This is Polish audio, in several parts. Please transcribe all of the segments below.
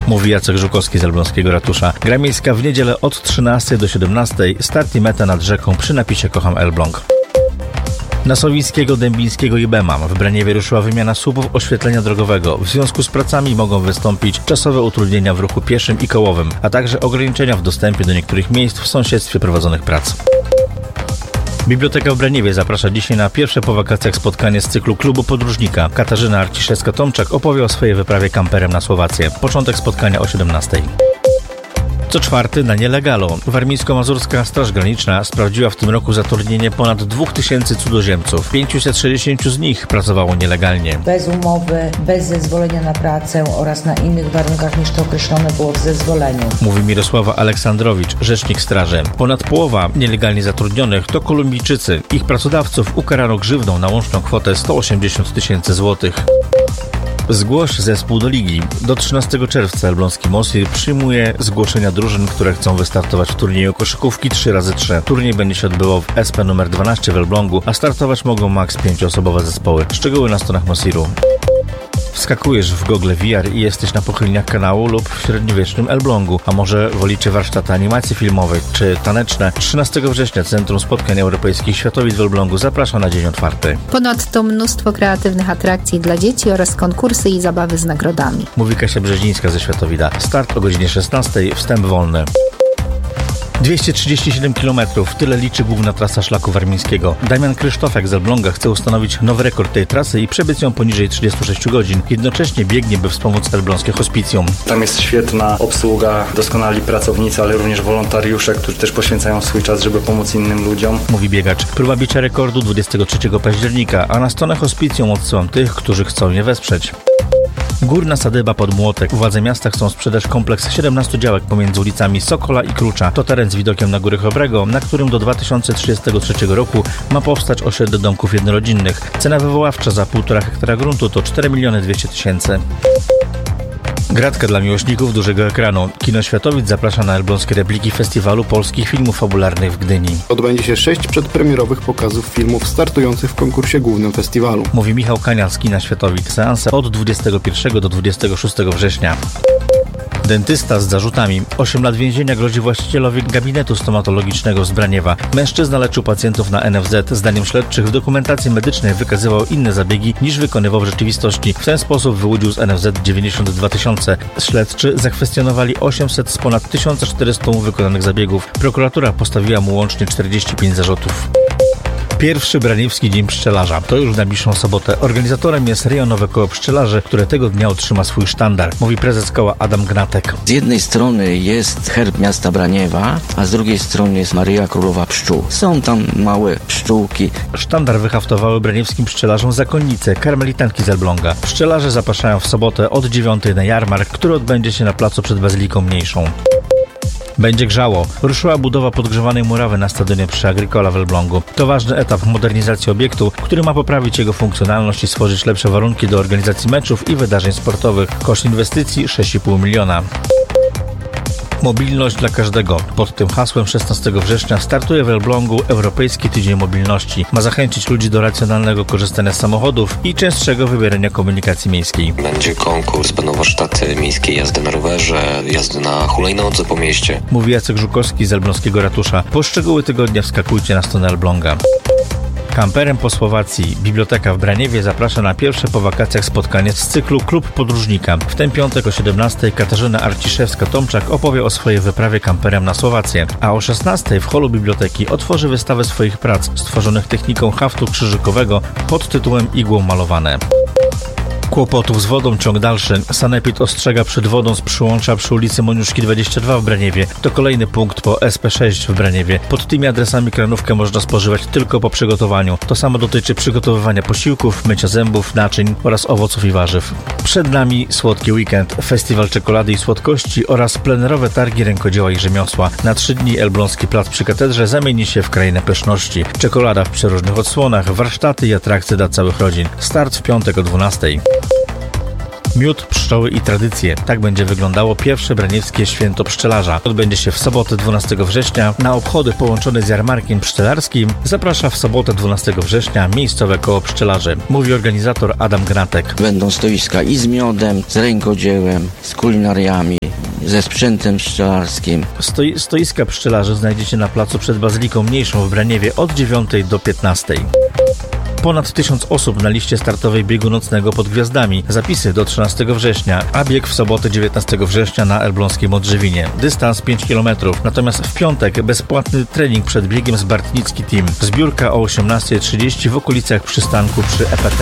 Mówi Jacek Żukowski z elbląskiego ratusza. Gra miejska w niedzielę od 13 do 17. Start i meta nad rzeką przy napisie Kocham Elbląg. Na Sowińskiego, Dębińskiego i Bemam w Braniewie ruszyła wymiana słupów oświetlenia drogowego. W związku z pracami mogą wystąpić czasowe utrudnienia w ruchu pieszym i kołowym, a także ograniczenia w dostępie do niektórych miejsc w sąsiedztwie prowadzonych prac. Biblioteka w Braniewie zaprasza dzisiaj na pierwsze po wakacjach spotkanie z cyklu Klubu Podróżnika. Katarzyna Arciszewska-Tomczak opowie o swojej wyprawie kamperem na Słowację. Początek spotkania o 17:00. Co czwarty na nielegalu. Warmińsko-Mazurska Straż Graniczna sprawdziła w tym roku zatrudnienie ponad 2000 cudzoziemców. 560 z nich pracowało nielegalnie. Bez umowy, bez zezwolenia na pracę oraz na innych warunkach niż to określone było w zezwoleniu. Mówi Mirosława Aleksandrowicz, rzecznik straży. Ponad połowa nielegalnie zatrudnionych to Kolumbijczycy. Ich pracodawców ukarano grzywną na łączną kwotę 180 000 złotych. Zgłoś zespół do ligi. Do 13 czerwca elbląski Mosir przyjmuje zgłoszenia drużyn, które chcą wystartować w turnieju koszykówki 3x3. Turniej będzie się odbywał w SP nr 12 w Elblągu, a startować mogą maks 5-osobowe zespoły. Szczegóły na stronach Mosiru. Wskakujesz w Google VR i jesteś na pochylniach kanału lub w średniowiecznym Elblągu, a może wolicie warsztaty animacji filmowej czy taneczne? 13 września Centrum Spotkań Europejskich Światowic w Elblągu zaprasza na dzień otwarty. Ponadto mnóstwo kreatywnych atrakcji dla dzieci oraz konkursy i zabawy z nagrodami. Mówi Kasia Brzezińska ze Światowida. Start o godzinie 16:00, wstęp wolny. 237 km, tyle liczy główna trasa szlaku warmińskiego. Damian Krysztofek z Elbląga chce ustanowić nowy rekord tej trasy i przebyć ją poniżej 36 godzin. Jednocześnie biegnie, by wspomóc elbląskie hospicjum. Tam jest świetna obsługa, doskonali pracownicy, ale również wolontariusze, którzy też poświęcają swój czas, żeby pomóc innym ludziom. Mówi biegacz. Próba bicia rekordu 23 października, a na stronę hospicjum odsyłam tych, którzy chcą je wesprzeć. Górna Sadyba pod Młotek. Władze miasta chcą sprzedać kompleks 17 działek pomiędzy ulicami Sokola i Krucza. To teren z widokiem na Góry Chobrego, na którym do 2033 roku ma powstać osiedle domków jednorodzinnych. Cena wywoławcza za 1,5 hektara gruntu to 4 200 000. Gratka dla miłośników dużego ekranu. Kino Światowic zaprasza na elbląskie repliki Festiwalu Polskich Filmów Fabularnych w Gdyni. Odbędzie się 6 przedpremierowych pokazów filmów startujących w konkursie głównym festiwalu. Mówi Michał Kanian z Kina Światowic. Seanse od 21 do 26 września. Dentysta z zarzutami. 8 lat więzienia grozi właścicielowi gabinetu stomatologicznego z Braniewa. Mężczyzna leczył pacjentów na NFZ. Zdaniem śledczych w dokumentacji medycznej wykazywał inne zabiegi niż wykonywał w rzeczywistości. W ten sposób wyłudził z NFZ 92 000. Śledczy zakwestionowali 800 z ponad 1400 wykonanych zabiegów. Prokuratura postawiła mu łącznie 45 zarzutów. Pierwszy Braniewski Dzień Pszczelarza. To już w najbliższą sobotę. Organizatorem jest rejonowe koło pszczelarzy, które tego dnia otrzyma swój sztandar. Mówi prezes koła Adam Gnatek. Z jednej strony jest herb miasta Braniewa, a z drugiej strony jest Maryja Królowa Pszczół. Są tam małe pszczółki. Sztandar wyhaftowały braniewskim pszczelarzom zakonnice, karmelitanki z Elbląga. Pszczelarze zapraszają w sobotę od 9:00 na jarmark, który odbędzie się na placu przed Bazyliką Mniejszą. Będzie grzało. Ruszyła budowa podgrzewanej murawy na stadionie przy Agricola w Elblągu. To ważny etap modernizacji obiektu, który ma poprawić jego funkcjonalność i stworzyć lepsze warunki do organizacji meczów i wydarzeń sportowych. Koszt inwestycji 6,5 miliona. Mobilność dla każdego. Pod tym hasłem 16 września startuje w Elblągu Europejski Tydzień Mobilności. Ma zachęcić ludzi do racjonalnego korzystania z samochodów i częstszego wybierania komunikacji miejskiej. Będzie konkurs, będą warsztaty miejskiej jazdy na rowerze, jazdy na hulajnodze po mieście. Mówi Jacek Żukowski z elbląskiego ratusza. Po szczegóły tygodnia wskakujcie na stronę Elbląga. Kamperem po Słowacji. Biblioteka w Braniewie zaprasza na pierwsze po wakacjach spotkanie z cyklu Klub Podróżnika. W ten piątek o 17:00 Katarzyna Arciszewska-Tomczak opowie o swojej wyprawie kamperem na Słowację, a o 16:00 w holu biblioteki otworzy wystawę swoich prac stworzonych techniką haftu krzyżykowego pod tytułem Igłą malowane. Kłopotów z wodą ciąg dalszy. Sanepid ostrzega przed wodą z przyłącza przy ulicy Moniuszki 22 w Braniewie. To kolejny punkt po SP6 w Braniewie. Pod tymi adresami kranówkę można spożywać tylko po przygotowaniu. To samo dotyczy przygotowywania posiłków, mycia zębów, naczyń oraz owoców i warzyw. Przed nami słodki weekend, festiwal czekolady i słodkości oraz plenerowe targi rękodzieła i rzemiosła. Na 3 dni Elbląski Plac przy Katedrze zamieni się w krainę pyszności. Czekolada w przeróżnych odsłonach, warsztaty i atrakcje dla całych rodzin. Start w piątek o 12:00. Miód, pszczoły i tradycje. Tak będzie wyglądało pierwsze braniewskie święto pszczelarza. Odbędzie się w sobotę 12 września. Na obchody połączone z jarmarkiem pszczelarskim zaprasza w sobotę 12 września miejscowe koło pszczelarzy. Mówi organizator Adam Gnatek. Będą stoiska i z miodem, z rękodziełem, z kulinariami. ze sprzętem pszczelarskim. Stoiska pszczelarzy znajdziecie na placu przed Bazyliką Mniejszą w Braniewie od 9 do 15. Ponad 1000 osób na liście startowej biegu nocnego pod gwiazdami. Zapisy do 13 września, a bieg w sobotę 19 września na elbląskiej Modrzewinie. Dystans 5 km. Natomiast w piątek bezpłatny trening przed biegiem z Bartnicki Team. Zbiórka o 18:30 w okolicach przystanku przy EPT.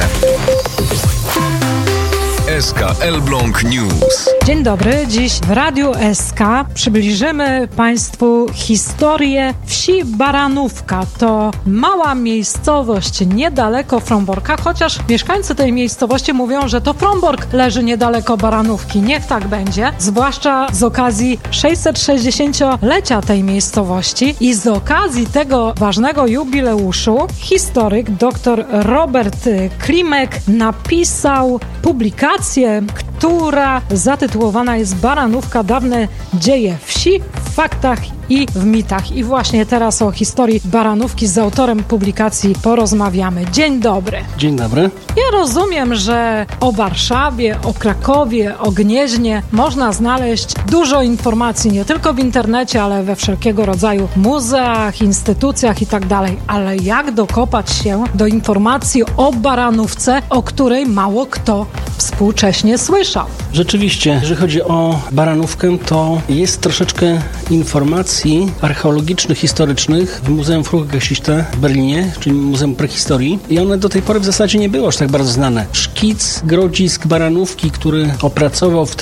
SK Elbląg News. Dzień dobry. Dziś w Radiu SK przybliżymy Państwu historię wsi Baranówka. To mała miejscowość niedaleko Fromborka, chociaż mieszkańcy tej miejscowości mówią, że to Frombork leży niedaleko Baranówki. Niech tak będzie, zwłaszcza z okazji 660-lecia tej miejscowości i z okazji tego ważnego jubileuszu historyk dr Robert Klimek napisał publikację, która zatytułowana jest Baranówka, dawne dzieje wsi w faktach i w mitach. I właśnie teraz o historii Baranówki z autorem publikacji porozmawiamy. Dzień dobry. Dzień dobry. Ja rozumiem, że o Warszawie, o Krakowie, o Gnieźnie można znaleźć dużo informacji, nie tylko w internecie, ale we wszelkiego rodzaju muzeach, instytucjach i tak dalej. Ale jak dokopać się do informacji o Baranówce, o której mało kto współcześnie słyszał? Rzeczywiście, jeżeli chodzi o Baranówkę, to jest troszeczkę informacji archeologicznych, historycznych w Muzeum Frühgeschichte w Berlinie, czyli Muzeum Prehistorii, i one do tej pory w zasadzie nie były aż tak bardzo znane. Szkic grodzisk Baranówki, który opracował w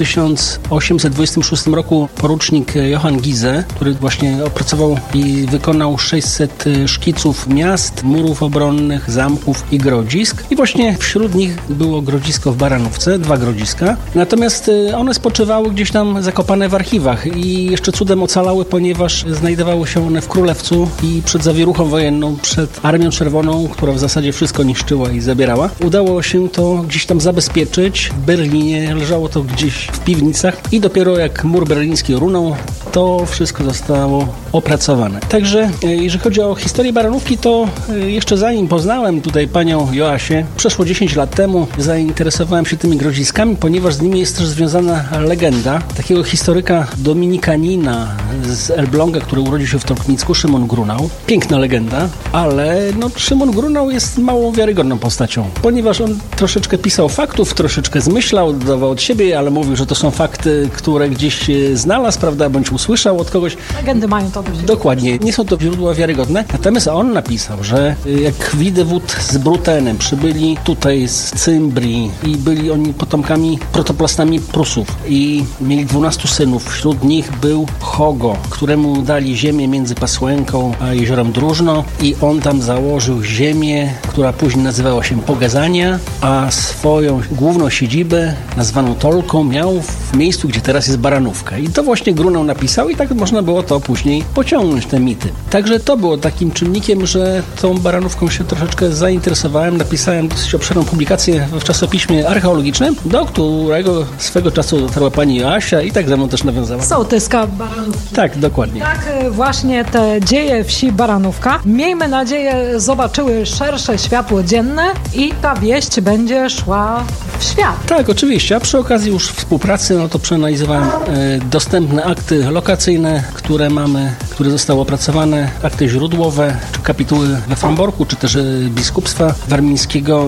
1826 roku porucznik Johann Giese, który właśnie opracował i wykonał 600 szkiców miast, murów obronnych, zamków i grodzisk. I właśnie wśród nich było grodzisko w Baranówce, 2 grodziska. Natomiast one spoczywały gdzieś tam zakopane w archiwach i jeszcze cudem ocalały, ponieważ znajdowały się one w Królewcu i przed zawieruchą wojenną, przed Armią Czerwoną, która w zasadzie wszystko niszczyła i zabierała. Udało się to gdzieś tam zabezpieczyć w Berlinie, leżało to gdzieś w piwnicach i dopiero jak mur berliński runął, to wszystko zostało opracowane. Także jeżeli chodzi o historię Baranówki, to jeszcze zanim poznałem tutaj panią Joasię, przeszło 10 lat temu zainteresowałem się tymi grodziskami, ponieważ z nimi jest też związana legenda takiego historyka dominikanina z Elbląga, który urodził się w Tolkmicku, Szymon Grunał. Piękna legenda, ale Szymon Grunał jest mało wiarygodną postacią, ponieważ on troszeczkę pisał faktów, troszeczkę zmyślał, dodawał od siebie, ale mówił, że to są fakty, które gdzieś znalazł, prawda, bądź usłyszał od kogoś. Legendy mają to dość. Dokładnie. Nie są to źródła wiarygodne. Natomiast on napisał, że jak Widewód z Brutenem przybyli tutaj z Cymbrii i byli oni potomkami, protoplastami Prusów i mieli 12 synów. Wśród nich był Hogo, któremu dali ziemię między Pasłęką a jeziorem Drużno i on tam założył ziemię, która później nazywała się Pogazania, a swoją główną siedzibę nazwaną Tolką miał w miejscu, gdzie teraz jest Baranówka. I to właśnie Grunał napisał i tak można było to później pociągnąć, te mity. Także to było takim czynnikiem, że tą Baranówką się troszeczkę zainteresowałem. Napisałem dosyć obszerną publikację w czasopiśmie archeologicznym, do którego swego czasu dotarła pani Joasia i tak ze mną też nawiązała. Sołtyska Baranówki. Tak, dokładnie. Tak, właśnie te dzieje wsi Baranówka, miejmy nadzieję, zobaczyły szersze światło dzienne i ta wieść będzie szła w świat. Tak, oczywiście, a przy okazji już współpracy, to przeanalizowałem dostępne akty lokacyjne, które mamy, które zostały opracowane, akty źródłowe, czy kapituły we Fromborku, czy też biskupstwa warmińskiego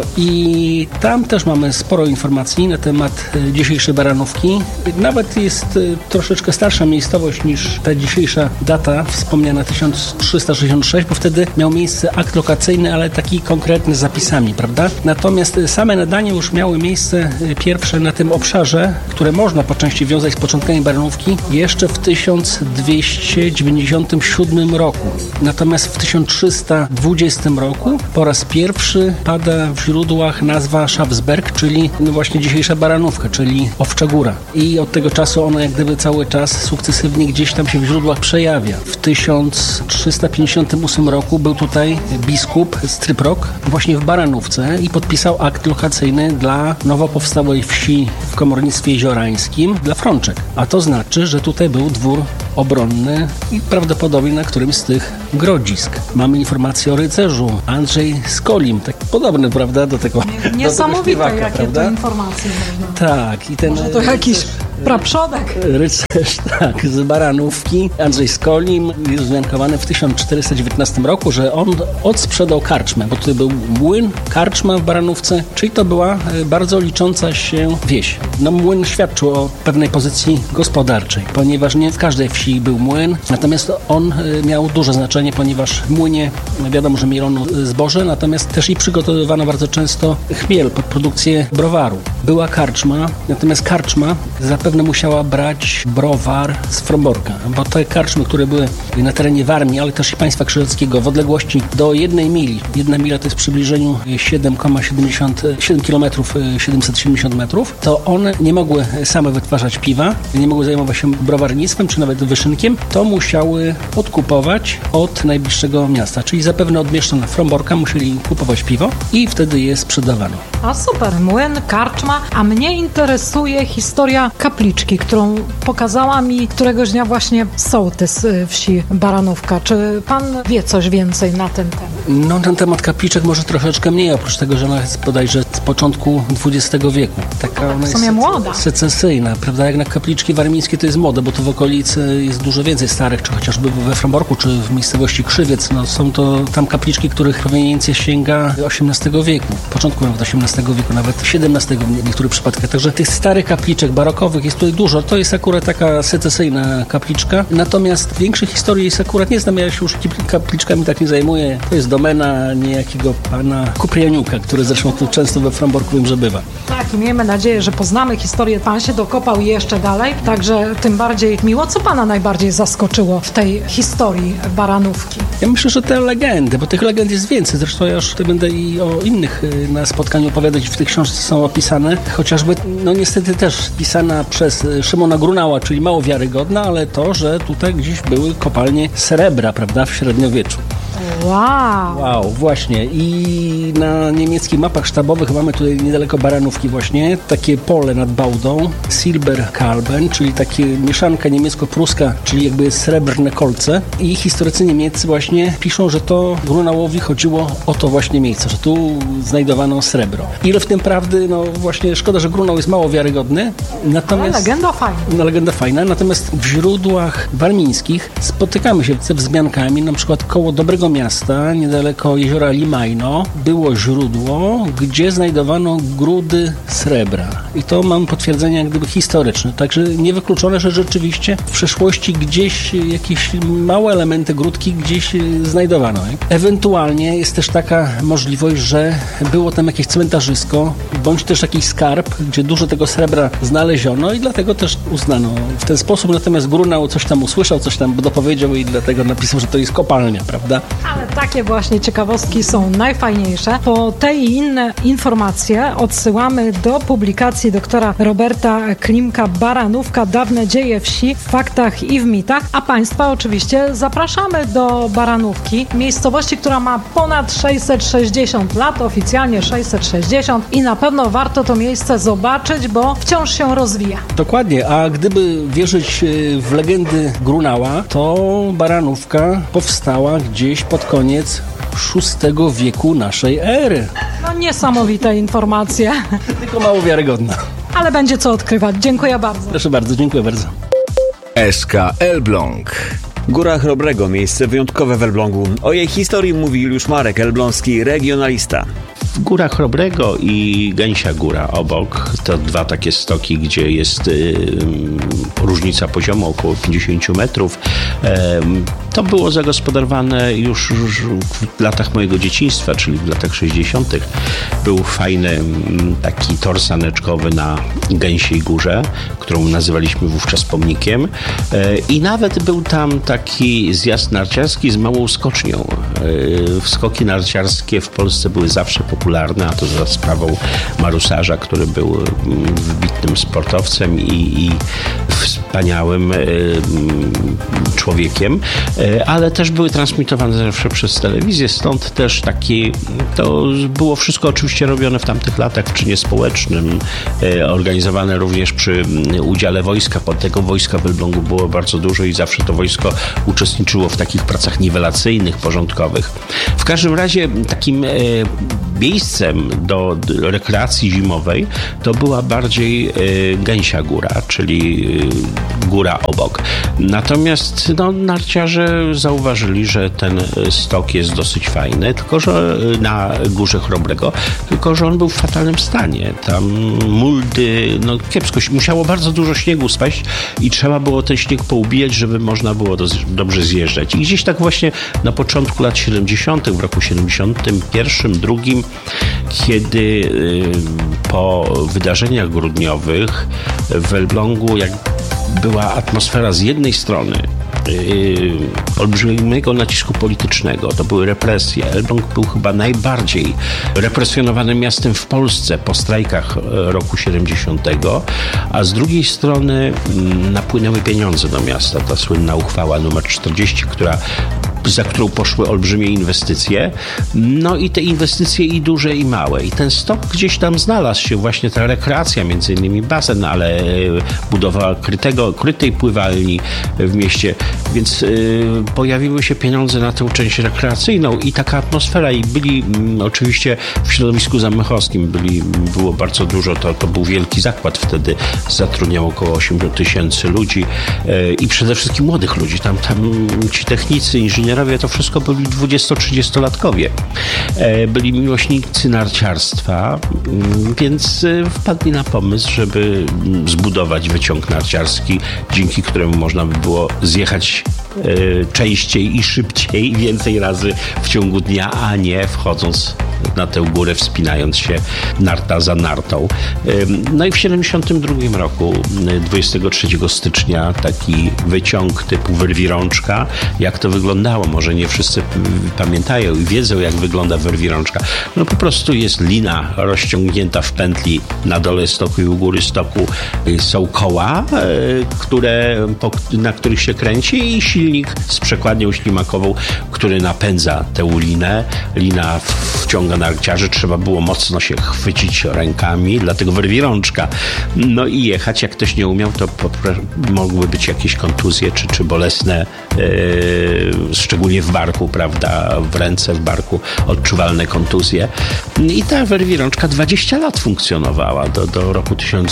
i tam też mamy sporo informacji na temat dzisiejszej Baranówki. Nawet jest troszeczkę starsza miejscowość niż ta dzisiejsza data, wspomniana 1366, bo wtedy miał miejsce akt lokacyjny, ale taki konkretny z zapisami, prawda? Natomiast same nadania już miały miejsce pierwsze na tym obszarze, które można po części wiązać z początkami Baranówki, jeszcze w 1297 roku. Natomiast w 1320 roku po raz pierwszy pada w źródłach nazwa Schafsberg, czyli właśnie dzisiejsza Baranówka, czyli Owcza Góra. I od tego czasu ona jak gdyby cały czas sukcesywnie gdzieś tam się w źródłach przejawia. W 1358 roku był tutaj biskup Stryprok właśnie w Baranówce i podpisał akt lokacyjny dla nowo powstałej wsi w komornictwie jeziorańskim dla Frączek. A to znaczy, że tutaj był dwór obronny i prawdopodobnie na którymś z tych grodzisk. Mamy informację o rycerzu Andrzej Skolim, tak podobny, prawda, do tego niesamowite, do tego śpiewaka, jakie prawda? to informacje można. Tak. I ten, może to jakiś Praprzodek. Rycerz, tak, z Baranówki. Andrzej Skolim jest wzmiankowany w 1419 roku, że on odsprzedał karczmę, bo tutaj był młyn, karczma w Baranówce, czyli to była bardzo licząca się wieś. No młyn świadczył o pewnej pozycji gospodarczej, ponieważ nie w każdej wsi był młyn, natomiast on miał duże znaczenie, ponieważ w młynie wiadomo, że mielono zboże, natomiast też i przygotowywano bardzo często chmiel pod produkcję browaru. Była karczma, natomiast karczma zapewne musiała brać browar z Fromborka, bo te karczmy, które były na terenie Warmii, ale też i państwa krzyżackiego w odległości do 1 mili, 1 mila to jest w przybliżeniu 7 km 770 metrów, to one nie mogły same wytwarzać piwa, nie mogły zajmować się browarnictwem czy nawet wyszynkiem, to musiały odkupować od najbliższego miasta, czyli zapewne od mieszczan Fromborka musieli kupować piwo i wtedy je sprzedawano. A super, młyn, karczma, a mnie interesuje historia kapliczki, którą pokazała mi któregoś dnia właśnie sołtys wsi Baranówka. Czy pan wie coś więcej na ten temat? No, ten temat kapliczek może troszeczkę mniej, oprócz tego, że ona jest bodajże z początku XX wieku. Taka ona jest młoda. Secesyjna, prawda? Jak na kapliczki warmińskie to jest moda, bo tu w okolicy jest dużo więcej starych, czy chociażby we Fromborku, czy w miejscowości Krzywiec. No, są to tam kapliczki, których proweniencja sięga XVIII wieku, początku nawet XVIII wieku, nawet XVII w niektórych przypadkach. Także tych starych kapliczek barokowych jest tutaj dużo. To jest akurat taka secesyjna kapliczka. Natomiast większej historii jest akurat nie znam, ja się już kapliczkami tak nie zajmuję. To jest domena niejakiego pana Kuprianiuka, który zresztą tu często we Fromborku wiem, że bywa. Tak, i miejmy nadzieję, że poznamy historię. Pan się dokopał jeszcze dalej, także tym bardziej miło. Co pana najbardziej zaskoczyło w tej historii Baranówki? Ja myślę, że te legendy, bo tych legend jest więcej. Zresztą ja już tutaj będę i o innych na spotkaniu opowiadać. W tej książce są opisane. Chociażby, no niestety też pisana przez Szymona Grunała, czyli mało wiarygodna, ale to, że tutaj gdzieś były kopalnie srebra, prawda, w średniowieczu. Wow, właśnie. I na niemieckich mapach sztabowych mamy tutaj niedaleko Baranówki właśnie takie pole nad Bałdą, Silberkalben, czyli takie mieszanka niemiecko-pruska, czyli jakby srebrne kolce. I historycy niemieccy właśnie piszą, że to Grunałowi chodziło o to właśnie miejsce, że tu znajdowano srebro. Ile w tym prawdy, no właśnie szkoda, że Grunał jest mało wiarygodny. Natomiast, ale legenda fajna. No, legenda fajna, natomiast w źródłach warmińskich spotykamy się ze wzmiankami, na przykład koło Dobrego Miasta, niedaleko jeziora Limajno, było źródło, gdzie znajdowano grudy srebra. I to mam potwierdzenie jak gdyby historyczne. Także niewykluczone, że rzeczywiście w przeszłości gdzieś jakieś małe elementy grudki gdzieś znajdowano. Ewentualnie jest też taka możliwość, że było tam jakieś cmentarzysko, bądź też jakiś skarb, gdzie dużo tego srebra znaleziono i dlatego też uznano w ten sposób. Natomiast Grunał coś tam usłyszał, coś tam dopowiedział i dlatego napisał, że to jest kopalnia, prawda? Ale takie właśnie ciekawostki są najfajniejsze. Po te i inne informacje odsyłamy do publikacji doktora Roberta Klimka Baranówka, dawne dzieje wsi w faktach i w mitach, a Państwa oczywiście zapraszamy do Baranówki, miejscowości, która ma ponad 660 lat, oficjalnie 660 i na pewno warto to miejsce zobaczyć, bo wciąż się rozwija. Dokładnie, a gdyby wierzyć w legendy Grunała, to Baranówka powstała gdzieś pod koniec VI wieku naszej ery. No niesamowite informacje. Tylko mało wiarygodna. Ale będzie co odkrywać. Dziękuję bardzo. Proszę bardzo, dziękuję bardzo. SK Elbląg. Góra Chrobrego, miejsce wyjątkowe w Elblągu. O jej historii mówi już Marek, elbląski regionalista. Góra Chrobrego i Gęsia Góra obok, to dwa takie stoki, gdzie jest różnica poziomu około 50 metrów. To było zagospodarowane już w latach mojego dzieciństwa, czyli w latach 60. Był fajny taki tor saneczkowy na Gęsiej Górze, którą nazywaliśmy wówczas pomnikiem, i nawet był tam taki zjazd narciarski z małą skocznią. Skoki narciarskie w Polsce były zawsze popularne, a to za sprawą Marusarza, który był wybitnym sportowcem i wspaniałym człowiekiem, ale też były transmitowane zawsze przez telewizję, stąd też to było wszystko oczywiście robione w tamtych latach w czynie społecznym, organizowane również przy udziale wojska, bo tego wojska w Elblągu było bardzo dużo i zawsze to wojsko uczestniczyło w takich pracach niwelacyjnych, porządkowych. W każdym razie takim miejscem do rekreacji zimowej to była bardziej Gęsia Góra, czyli góra obok. Natomiast narciarze zauważyli, że ten stok jest dosyć fajny, tylko że na Górze Chrobrego, tylko że on był w fatalnym stanie. Tam muldy, kiepsko, musiało bardzo dużo śniegu spaść i trzeba było ten śnieg poubijać, żeby można było dobrze zjeżdżać. I gdzieś tak właśnie na początku lat 70., w roku 71, 2, kiedy po wydarzeniach grudniowych w Elblągu była atmosfera z jednej strony olbrzymiego nacisku politycznego. To były represje. Elbląg był chyba najbardziej represjonowanym miastem w Polsce po strajkach roku 70, a z drugiej strony napłynęły pieniądze do miasta. Ta słynna uchwała numer 40, za którą poszły olbrzymie inwestycje. I te inwestycje i duże, i małe. I ten stok gdzieś tam znalazł się, właśnie ta rekreacja, między innymi basen, ale budowa krytej pływalni w mieście. Więc pojawiły się pieniądze na tę część rekreacyjną i taka atmosfera. I byli oczywiście w środowisku zamychowskim było bardzo dużo. To był wielki zakład wtedy. Zatrudniał około 8 000 ludzi i przede wszystkim młodych ludzi. Tam ci technicy, inżynierowie, to wszystko byli 20-30-latkowie. Byli miłośnicy narciarstwa, więc wpadli na pomysł, żeby zbudować wyciąg narciarski, dzięki któremu można by było zjechać częściej i szybciej, więcej razy w ciągu dnia, a nie wchodząc na tę górę, wspinając się narta za nartą. I w 72 roku, 23 stycznia, taki wyciąg typu wyrwirączka. Jak to wyglądało? Może nie wszyscy pamiętają i wiedzą, jak wygląda wyrwirączka. Po prostu jest lina rozciągnięta w pętli na dole stoku i u góry stoku są koła, na których się kręci, i silnik z przekładnią ślimakową, który napędza tę linę. Lina wciąga narciarzy, trzeba było mocno się chwycić rękami, dlatego wyrwirączka. I jechać, jak ktoś nie umiał, to mogły być jakieś kontuzje, czy bolesne, szczególnie w barku, prawda, w ręce, w barku odczuwalne kontuzje. I ta wyrwirączka 20 lat funkcjonowała do roku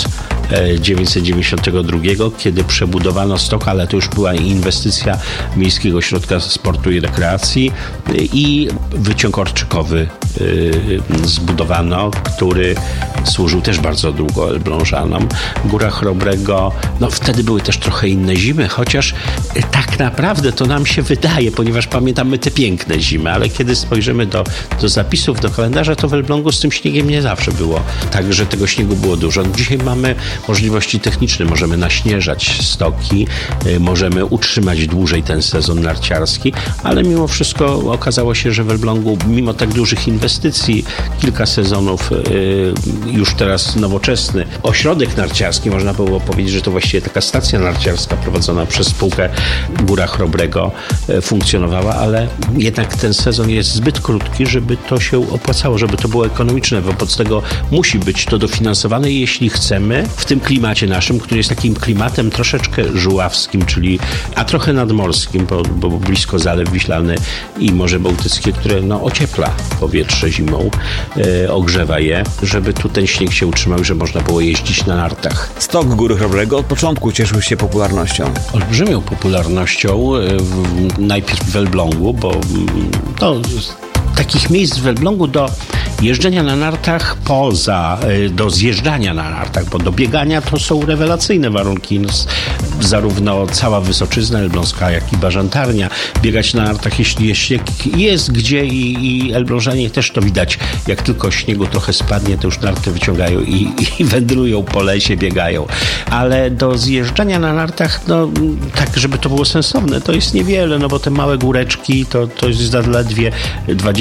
1992, kiedy przebudowano stok, ale to już była inwestycja Miejskiego Ośrodka Sportu i Rekreacji i wyciąg orczykowy zbudowano, który służył też bardzo długo Elblążanom. Góra Chrobrego, wtedy były też trochę inne zimy, chociaż tak naprawdę to nam się wydaje, ponieważ pamiętamy te piękne zimy, ale kiedy spojrzymy do zapisów, do kalendarza, to w Elblągu z tym śniegiem nie zawsze było tak, że tego śniegu było dużo. Dzisiaj mamy możliwości techniczne, możemy naśnieżać stoki, możemy utrzymać dłużej ten sezon narciarski, ale mimo wszystko okazało się, że w Elblągu, mimo tak dużych inwestycji, kilka sezonów, już teraz nowoczesny ośrodek narciarski, można było powiedzieć, że to właściwie taka stacja narciarska prowadzona przez spółkę Góra Chrobrego funkcjonowała, ale jednak ten sezon jest zbyt krótki, żeby to się opłacało, żeby to było ekonomiczne. Wobec tego musi być to dofinansowane, jeśli chcemy w tym klimacie naszym, który jest takim klimatem troszeczkę żuławskim, a trochę nadmorskim, bo blisko Zalew Wiślany i Morze Bałtyckie, które ociepla powietrze zimą, ogrzewa je, żeby tu ten śnieg się utrzymał i że można było jeździć na nartach. Stok Góry Chrobrego od początku cieszył się popularnością. Olbrzymią popularnością, najpierw w Elblągu, bo takich miejsc w Elblągu do jeżdżenia na nartach do zjeżdżania na nartach, bo do biegania to są rewelacyjne warunki. Zarówno cała Wysoczyzna Elbląska, jak i Bażantarnia. Biegać na nartach, jeśli jest śnieg, jest gdzie i Elblążanie też to widać. Jak tylko śniegu trochę spadnie, to już narty wyciągają i wędrują po lesie, biegają. Ale do zjeżdżania na nartach, tak żeby to było sensowne, to jest niewiele, bo te małe góreczki to jest zaledwie 20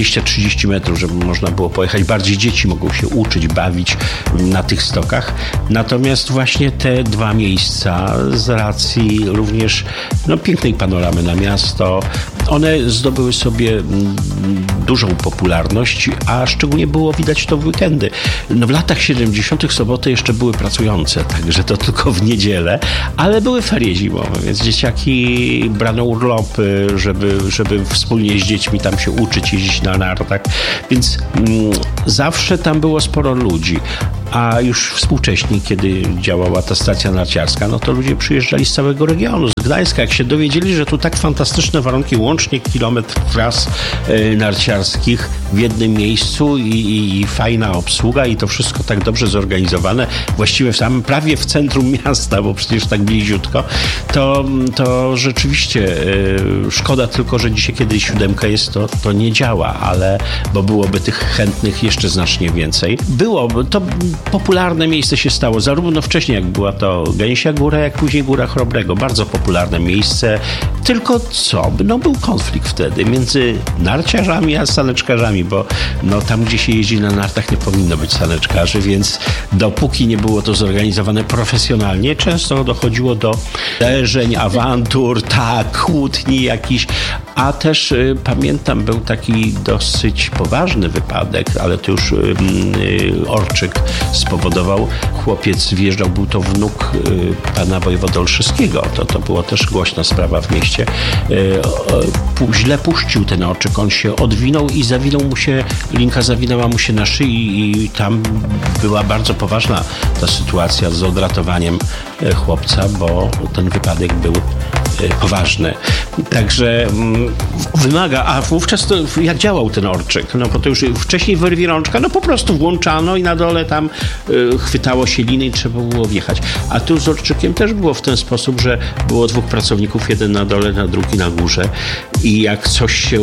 20-30 metrów, żeby można było pojechać. Bardziej dzieci mogą się uczyć, bawić na tych stokach. Natomiast właśnie te dwa miejsca z racji również pięknej panoramy na miasto, one zdobyły sobie dużą popularność, a szczególnie było widać to w weekendy. W latach 70. soboty jeszcze były pracujące, także to tylko w niedzielę, ale były ferie zimowe, więc dzieciaki brano urlopy, żeby wspólnie z dziećmi tam się uczyć, jeździć na nartach, więc zawsze tam było sporo ludzi. A już współcześnie, kiedy działała ta stacja narciarska, to ludzie przyjeżdżali z całego regionu, z Gdańska. Jak się dowiedzieli, że tu tak fantastyczne warunki, łącznie kilometr tras narciarskich w jednym miejscu i fajna obsługa i to wszystko tak dobrze zorganizowane, właściwie prawie w centrum miasta, bo przecież tak bliziutko, to rzeczywiście szkoda tylko, że dzisiaj, kiedy 7 jest, to nie działa, bo byłoby tych chętnych jeszcze znacznie więcej. To popularne miejsce się stało, zarówno wcześniej, jak była to Gęsia Góra, jak później Góra Chrobrego. Bardzo popularne miejsce. Tylko był konflikt wtedy między narciarzami a saneczkarzami, bo tam, gdzie się jeździ na nartach, nie powinno być saneczkarzy, więc dopóki nie było to zorganizowane profesjonalnie, często dochodziło do zderzeń, awantur, kłótni jakichś. A też pamiętam, był taki dosyć poważny wypadek, ale to już Orczyk spowodował. Chłopiec wjeżdżał, był to wnuk pana wojewody olszewskiego. To była też głośna sprawa w mieście. Źle puścił ten Orczyk, on się odwinął i linka zawinęła mu się na szyi i tam była bardzo poważna ta sytuacja z odratowaniem chłopca, bo ten wypadek był poważny. Także wymaga, a wówczas to jak działał ten Orczyk? Bo to już wcześniej wyrwi rączka, po prostu włączano i na dole tam chwytało się liny i trzeba było wjechać. A tu z Orczykiem też było w ten sposób, że było dwóch pracowników, jeden na dole, drugi na górze i jak coś się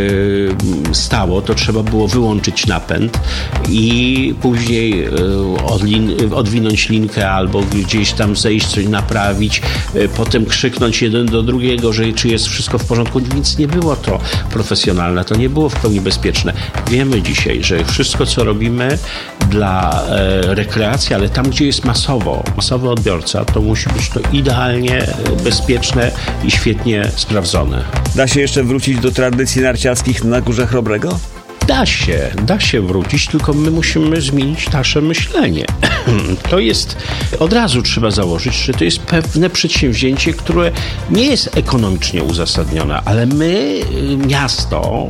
stało, to trzeba było wyłączyć napęd i później odwinąć linkę albo gdzieś tam zejść, coś naprawić, potem krzyknąć jeden do drugiego, że czy jest wszystko w porządku, więc nie było to profesjonalne, to nie było w pełni bezpieczne. Wiemy dzisiaj, że wszystko, co robimy dla rekreacji, ale tam, gdzie jest masowy odbiorca, to musi być to idealnie bezpieczne i świetnie sprawdzone. Da się jeszcze wrócić do tradycji narciarskich na Górze Chrobrego? Da się wrócić, tylko my musimy zmienić nasze myślenie. To jest, od razu trzeba założyć, że to jest pewne przedsięwzięcie, które nie jest ekonomicznie uzasadnione, ale my, miasto,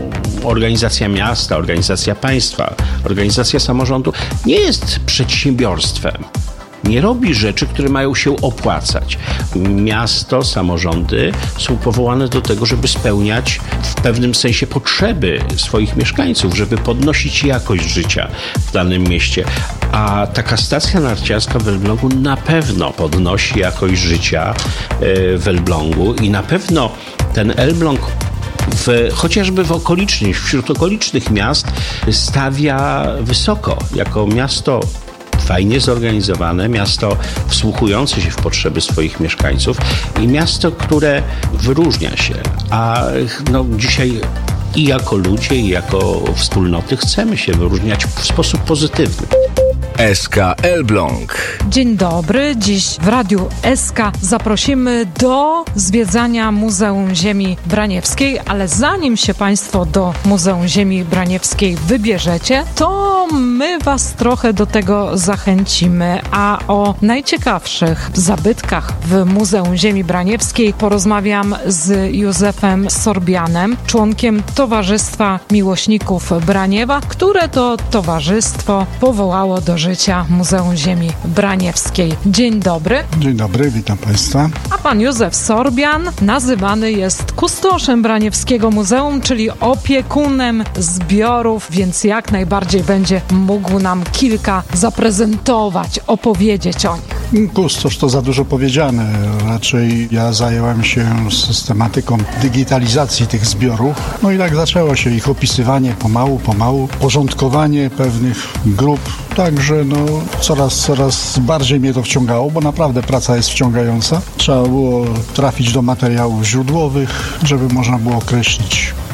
organizacja państwa, organizacja samorządu nie jest przedsiębiorstwem. Nie robi rzeczy, które mają się opłacać. Miasto, samorządy są powołane do tego, żeby spełniać w pewnym sensie potrzeby swoich mieszkańców, żeby podnosić jakość życia w danym mieście. A taka stacja narciarska w Elblągu na pewno podnosi jakość życia w Elblągu i na pewno ten Elbląg chociażby wśród okolicznych miast stawia wysoko, jako miasto fajnie zorganizowane, miasto wsłuchujące się w potrzeby swoich mieszkańców i miasto, które wyróżnia się. A dzisiaj i jako ludzie, i jako wspólnoty chcemy się wyróżniać w sposób pozytywny. SK Elbląg. Dzień dobry. Dziś w Radiu SK zaprosimy do zwiedzania Muzeum Ziemi Braniewskiej, ale zanim się Państwo do Muzeum Ziemi Braniewskiej wybierzecie, to my Was trochę do tego zachęcimy, a o najciekawszych zabytkach w Muzeum Ziemi Braniewskiej porozmawiam z Józefem Sorbianem, członkiem Towarzystwa Miłośników Braniewa, które to towarzystwo powołało do życia Muzeum Ziemi Braniewskiej. Dzień dobry. Dzień dobry, witam Państwa. A pan Józef Sorbian nazywany jest kustoszem Braniewskiego Muzeum, czyli opiekunem zbiorów, więc jak najbardziej będzie mógł nam kilka zaprezentować, opowiedzieć o nich. Kustosz to za dużo powiedziane. Raczej ja zająłem się systematyką digitalizacji tych zbiorów. I tak zaczęło się ich opisywanie pomału, porządkowanie pewnych grup. Także coraz bardziej mnie to wciągało, bo naprawdę praca jest wciągająca. Trzeba było trafić do materiałów źródłowych, żeby można było określić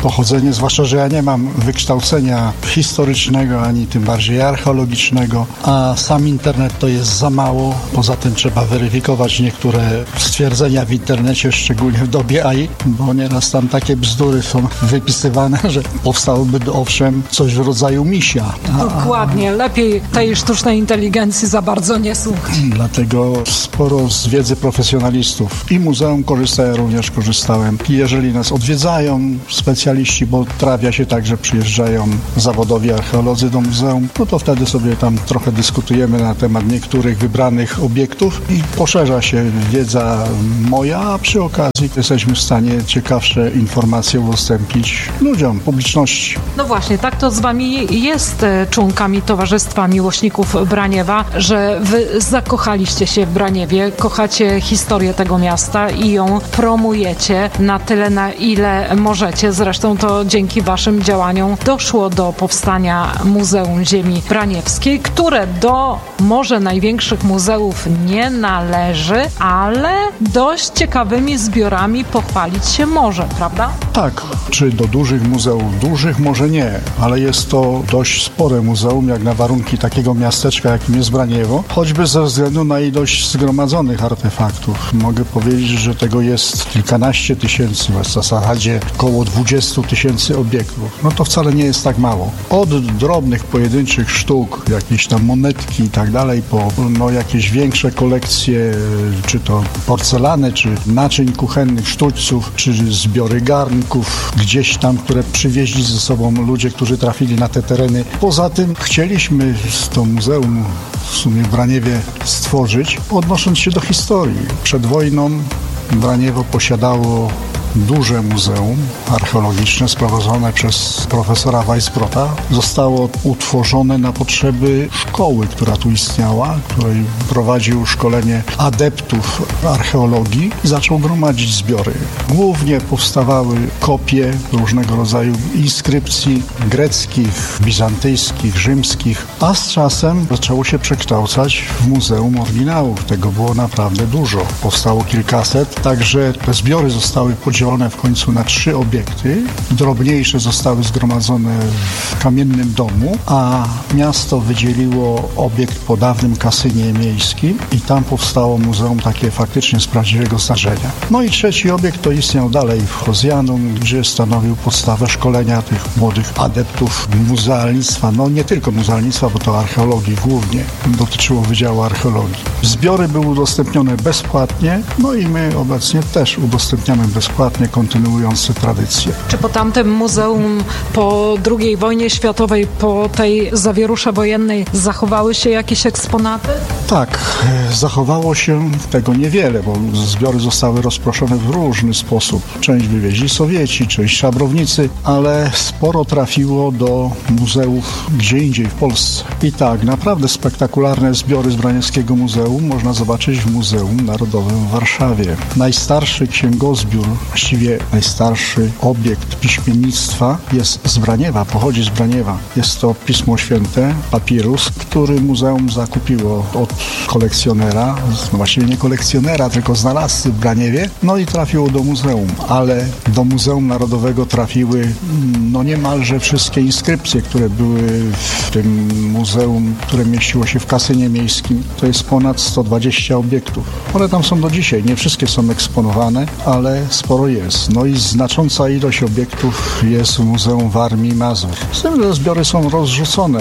pochodzenie, zwłaszcza, że ja nie mam wykształcenia historycznego, ani tym bardziej archeologicznego, a sam internet to jest za mało. Poza tym trzeba weryfikować niektóre stwierdzenia w internecie, szczególnie w dobie AI, bo nieraz tam takie bzdury są wypisywane, że powstałoby owszem coś w rodzaju misia. Dokładnie, lepiej tej sztucznej inteligencji za bardzo nie słuchać. Dlatego sporo z wiedzy profesjonalistów i muzeum korzysta, ja również korzystałem. I jeżeli nas odwiedzają specjaliści, bo trafia się tak, że przyjeżdżają zawodowi archeolodzy do muzeum, no to wtedy sobie tam trochę dyskutujemy na temat niektórych wybranych obiektów i poszerza się wiedza moja, a przy okazji jesteśmy w stanie ciekawsze informacje udostępnić ludziom, publiczności. No właśnie, tak to z wami jest, członkami Towarzystwa Miłośników Braniewa, że wy zakochaliście się w Braniewie, kochacie historię tego miasta i ją promujecie na tyle, na ile możecie. Zresztą to dzięki waszym działaniom doszło do powstania Muzeum Ziemi Braniewskiej, które do może największych muzeów nie należy, ale dość ciekawymi zbiorami pochwalić się może, prawda? Tak, czy do dużych muzeów? Dużych może nie, ale jest to dość spore muzeum, jak na warunki takiego miasteczka, jakim jest Braniewo, choćby ze względu na ilość zgromadzonych artefaktów. Mogę powiedzieć, że tego jest kilkanaście tysięcy, w zasadzie około 20 000 obiektów. No to wcale nie jest tak mało. Od drobnych, pojedynczych sztuk, jakieś tam monetki i tak dalej, po jakieś większe kolekcje, czy to porcelany, czy naczyń kuchennych, sztućców, czy zbiory garnków, gdzieś tam, które przywieźli ze sobą ludzie, którzy trafili na te tereny. Poza tym chcieliśmy to muzeum w sumie w Braniewie stworzyć, odnosząc się do historii. Przed wojną Braniewo posiadało duże muzeum archeologiczne sprowadzone przez profesora Weisbrota. Zostało utworzone na potrzeby szkoły, która tu istniała, której prowadził szkolenie adeptów archeologii i zaczął gromadzić zbiory. Głównie powstawały kopie różnego rodzaju inskrypcji greckich, bizantyjskich, rzymskich, a z czasem zaczęło się przekształcać w muzeum oryginałów. Tego było naprawdę dużo. Powstało kilkaset, także te zbiory zostały podzielone w końcu na 3 obiekty. Drobniejsze zostały zgromadzone w kamiennym domu, a miasto wydzieliło obiekt po dawnym kasynie miejskim i tam powstało muzeum takie faktycznie z prawdziwego zdarzenia. No i 3. obiekt to istniał dalej w Hozjanum, gdzie stanowił podstawę szkolenia tych młodych adeptów muzealnictwa. No nie tylko muzealnictwa, bo to archeologii głównie dotyczyło Wydziału Archeologii. Zbiory były udostępnione bezpłatnie, no i my obecnie też udostępniamy bezpłatnie, kontynuując tę tradycję. Czy po tamtym muzeum po II wojnie światowej, po tej zawierusze wojennej zachowały się jakieś eksponaty? Tak, zachowało się tego niewiele, bo zbiory zostały rozproszone w różny sposób. Część wywieźli Sowieci, część szabrownicy, ale sporo trafiło do muzeów gdzie indziej w Polsce. I tak, naprawdę spektakularne zbiory z Braniewskiego Muzeum można zobaczyć w Muzeum Narodowym w Warszawie. Najstarszy księgozbiór, właściwie najstarszy obiekt piśmiennictwa jest z Braniewa, pochodzi z Braniewa. Jest to Pismo Święte, papirus, który muzeum zakupiło od kolekcjonera, no właściwie nie kolekcjonera, tylko znalazcy w Braniewie, no i trafiło do muzeum, ale do Muzeum Narodowego trafiły niemalże wszystkie inskrypcje, które były w tym muzeum, które mieściło się w kasynie miejskim. To jest ponad 120 obiektów. One tam są do dzisiaj, nie wszystkie są eksponowane, ale sporo jest. No i znacząca ilość obiektów jest w Muzeum Warmii i Mazur. Z tym, że zbiory są rozrzucone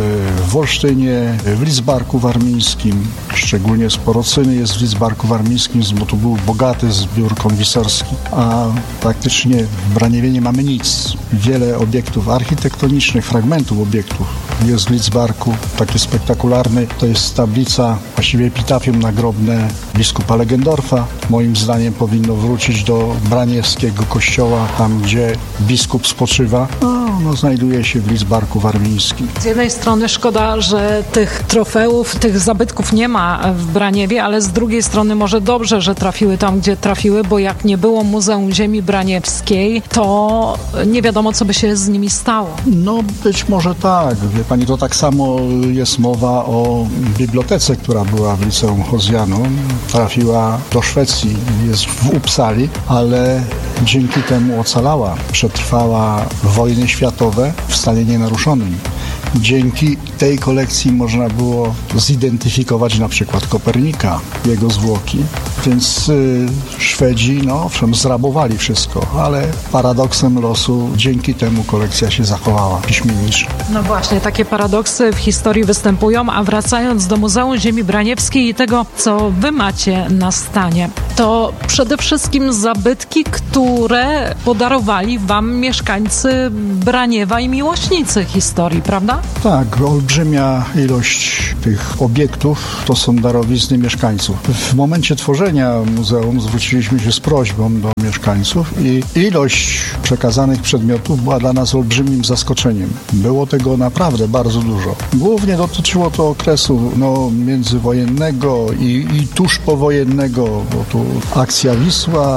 w Wolsztynie, w Lidzbarku Warmińskim, szczególnie sporo cyny jest w Lidzbarku Warmińskim, bo tu był bogaty zbiór konwisorski, a praktycznie w Braniewie nie mamy nic. Wiele obiektów architektonicznych, fragmentów obiektów jest w Lidzbarku. Taki spektakularny to jest tablica, właściwie epitafium nagrobne biskupa Legendorfa. Moim zdaniem powinno wrócić do braniewskiego kościoła, tam gdzie biskup spoczywa. Znajduje się w Lidzbarku Warmińskim. Z jednej strony szkoda, że tych trofeów, tych zabytków nie ma w Braniewie, ale z drugiej strony może dobrze, że trafiły tam, gdzie trafiły, bo jak nie było Muzeum Ziemi Braniewskiej, to nie wiadomo, co by się z nimi stało. No być może tak. Wie pani, to tak samo jest mowa o bibliotece, która była w Liceum Hozjanum. Trafiła do Szwecji, jest w Uppsali, ale Dzięki temu ocalała, przetrwała wojny światowe w stanie nienaruszonym. Dzięki tej kolekcji można było zidentyfikować na przykład Kopernika, jego zwłoki. Więc Szwedzi, owszem, zrabowali wszystko, ale paradoksem losu dzięki temu kolekcja się zachowała piśmienniczo. No właśnie, takie paradoksy w historii występują, a wracając do Muzeum Ziemi Braniewskiej i tego, co wy macie na stanie, to przede wszystkim zabytki, które podarowali wam mieszkańcy Braniewa i miłośnicy historii, prawda? Tak, olbrzymia ilość tych obiektów to są darowizny mieszkańców. W momencie tworzenia muzeum zwróciliśmy się z prośbą do mieszkańców i ilość przekazanych przedmiotów była dla nas olbrzymim zaskoczeniem. Było tego naprawdę bardzo dużo. Głównie dotyczyło to okresu międzywojennego i tuż powojennego, bo tu akcja Wisła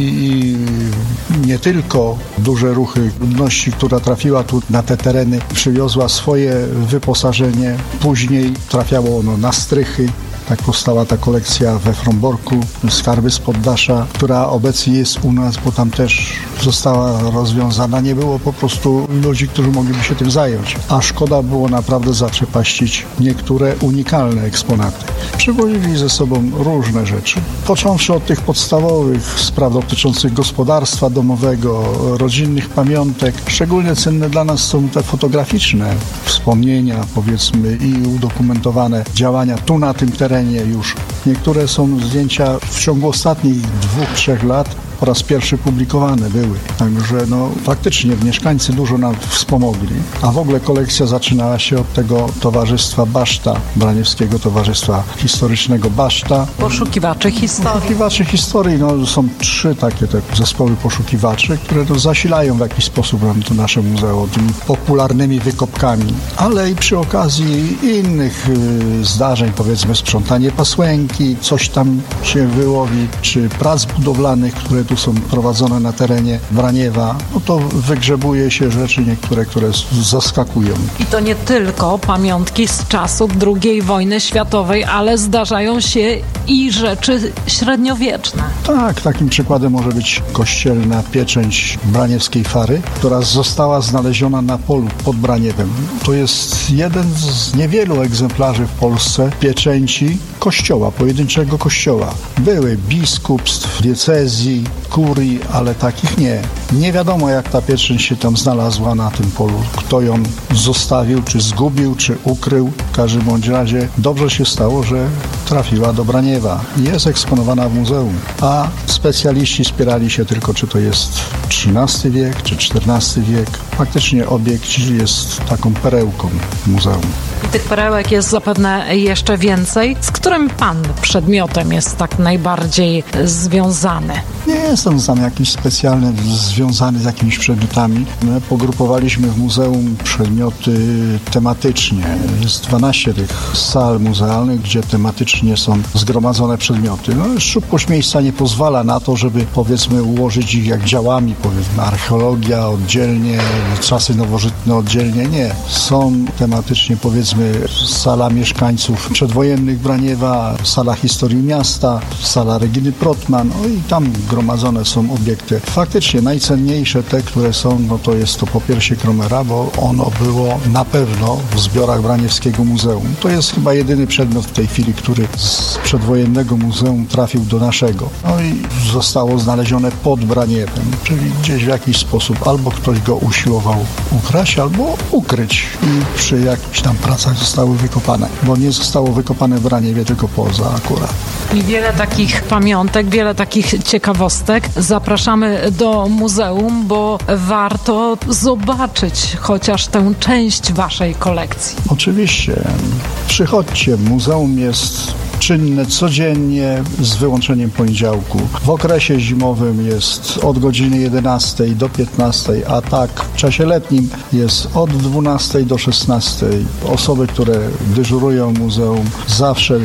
i nie tylko duże ruchy ludności, która trafiła tu na te tereny, przywiozła swoje wyposażenie. Później trafiało ono na strychy. Tak powstała ta kolekcja we Fromborku, Skarby z Poddasza, która obecnie jest u nas, bo tam też została rozwiązana. Nie było po prostu ludzi, którzy mogliby się tym zająć. A szkoda było naprawdę zaprzepaścić niektóre unikalne eksponaty. Przywozili ze sobą różne rzeczy. Począwszy od tych podstawowych spraw dotyczących gospodarstwa domowego, rodzinnych pamiątek. Szczególnie cenne dla nas są te fotograficzne wspomnienia, powiedzmy, i udokumentowane działania tu na tym terenie już. Niektóre są zdjęcia w ciągu ostatnich 2-3 lat po raz pierwszy publikowane były. Także faktycznie mieszkańcy dużo nam wspomogli. A w ogóle kolekcja zaczynała się od tego towarzystwa Baszta, Braniewskiego Towarzystwa Historycznego Baszta. Poszukiwacze historii. Poszukiwacze historii, są 3 takie te zespoły poszukiwaczy, które zasilają w jakiś sposób to nasze muzeum tymi popularnymi wykopkami. Ale i przy okazji innych zdarzeń, powiedzmy sprzątanie pasłęki, coś tam się wyłowi, czy prac budowlanych, które tu są prowadzone na terenie Braniewa, to wygrzebuje się rzeczy niektóre, które zaskakują. I to nie tylko pamiątki z czasów II wojny światowej, ale zdarzają się i rzeczy średniowieczne. Tak, takim przykładem może być kościelna pieczęć braniewskiej fary, która została znaleziona na polu pod Braniewem. To jest jeden z niewielu egzemplarzy w Polsce pieczęci kościoła, pojedynczego kościoła. Były biskupstw, diecezji, kurii, ale takich nie. Nie wiadomo, jak ta pieczęć się tam znalazła na tym polu. Kto ją zostawił, czy zgubił, czy ukrył. W każdym bądź razie dobrze się stało, że trafiła do Braniewa. Jest eksponowana w muzeum. A specjaliści spierali się tylko, czy to jest XIII wiek, czy XIV wiek. Faktycznie obiekt jest taką perełką muzeum. I tych perełek jest zapewne jeszcze więcej. Z którym pan przedmiotem jest tak najbardziej związany? Nie jestem tam jakiś specjalny związany z jakimiś przedmiotami. My pogrupowaliśmy w muzeum przedmioty tematycznie. Jest 12 tych sal muzealnych, gdzie tematycznie są zgromadzone przedmioty. Szczupłość miejsca nie pozwala na to, żeby powiedzmy ułożyć ich jak działami, powiedzmy archeologia oddzielnie, czasy nowożytne oddzielnie. Nie. Są tematycznie powiedzmy sala mieszkańców przedwojennych Braniewa, sala historii miasta, sala Reginy Protman, i tam gromadzone są obiekty. Faktycznie najcenniejsze te, które są, to jest to popiersie Kromera, bo ono było na pewno w zbiorach Braniewskiego Muzeum. To jest chyba jedyny przedmiot w tej chwili, który z przedwojennego muzeum trafił do naszego. I zostało znalezione pod Braniewem, czyli gdzieś w jakiś sposób albo ktoś go usiłował ukraść, albo ukryć i przy jakichś tam pracach zostały wykopane, bo nie zostało wykopane w Braniewie, tylko poza akurat. I wiele takich pamiątek, wiele takich ciekawostek. Zapraszamy do muzeum, bo warto zobaczyć chociaż tę część waszej kolekcji. Oczywiście. Przychodźcie. Muzeum jest czynne codziennie z wyłączeniem poniedziałku. W okresie zimowym jest od godziny 11 do 15, a tak w czasie letnim jest od 12 do 16. Osoby, które dyżurują muzeum, zawsze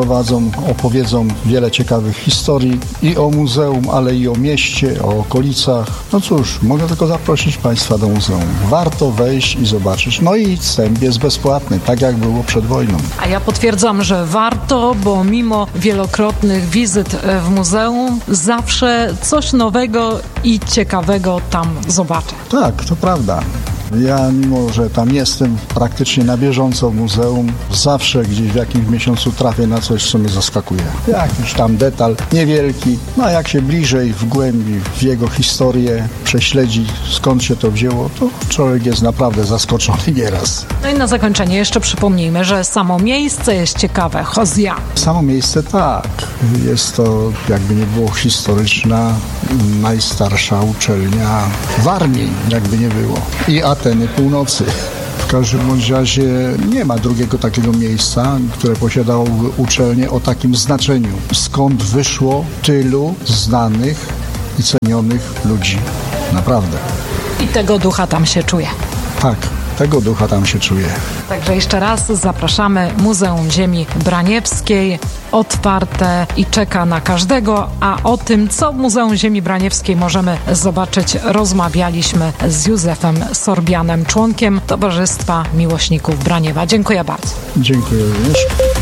opowiedzą wiele ciekawych historii i o muzeum, ale i o mieście, o okolicach. Cóż, mogę tylko zaprosić Państwa do muzeum. Warto wejść i zobaczyć. I wstęp jest bezpłatny, tak jak było przed wojną. A ja potwierdzam, że warto, bo mimo wielokrotnych wizyt w muzeum zawsze coś nowego i ciekawego tam zobaczę. Tak, to prawda. Ja, mimo że tam jestem praktycznie na bieżąco w muzeum, zawsze gdzieś w jakimś miesiącu trafię na coś, co mnie zaskakuje. Jakiś tam detal niewielki, no a jak się bliżej, w głębi, w jego historię prześledzi, skąd się to wzięło, to człowiek jest naprawdę zaskoczony nieraz. No i na zakończenie jeszcze przypomnijmy, że samo miejsce jest ciekawe. Hozjan. Samo miejsce tak. Jest to, jakby nie było, historyczna, najstarsza uczelnia w Armii, jakby nie było. I Ateny Północy. W każdym bądź razie nie ma drugiego takiego miejsca, które posiadało uczelnię o takim znaczeniu. Skąd wyszło tylu znanych i cenionych ludzi. Naprawdę. I tego ducha tam się czuje. Tak, tego ducha tam się czuje. Także jeszcze raz zapraszamy. Muzeum Ziemi Braniewskiej otwarte i czeka na każdego, a o tym, co w Muzeum Ziemi Braniewskiej możemy zobaczyć, rozmawialiśmy z Józefem Sorbianem, członkiem Towarzystwa Miłośników Braniewa. Dziękuję bardzo. Dziękuję również.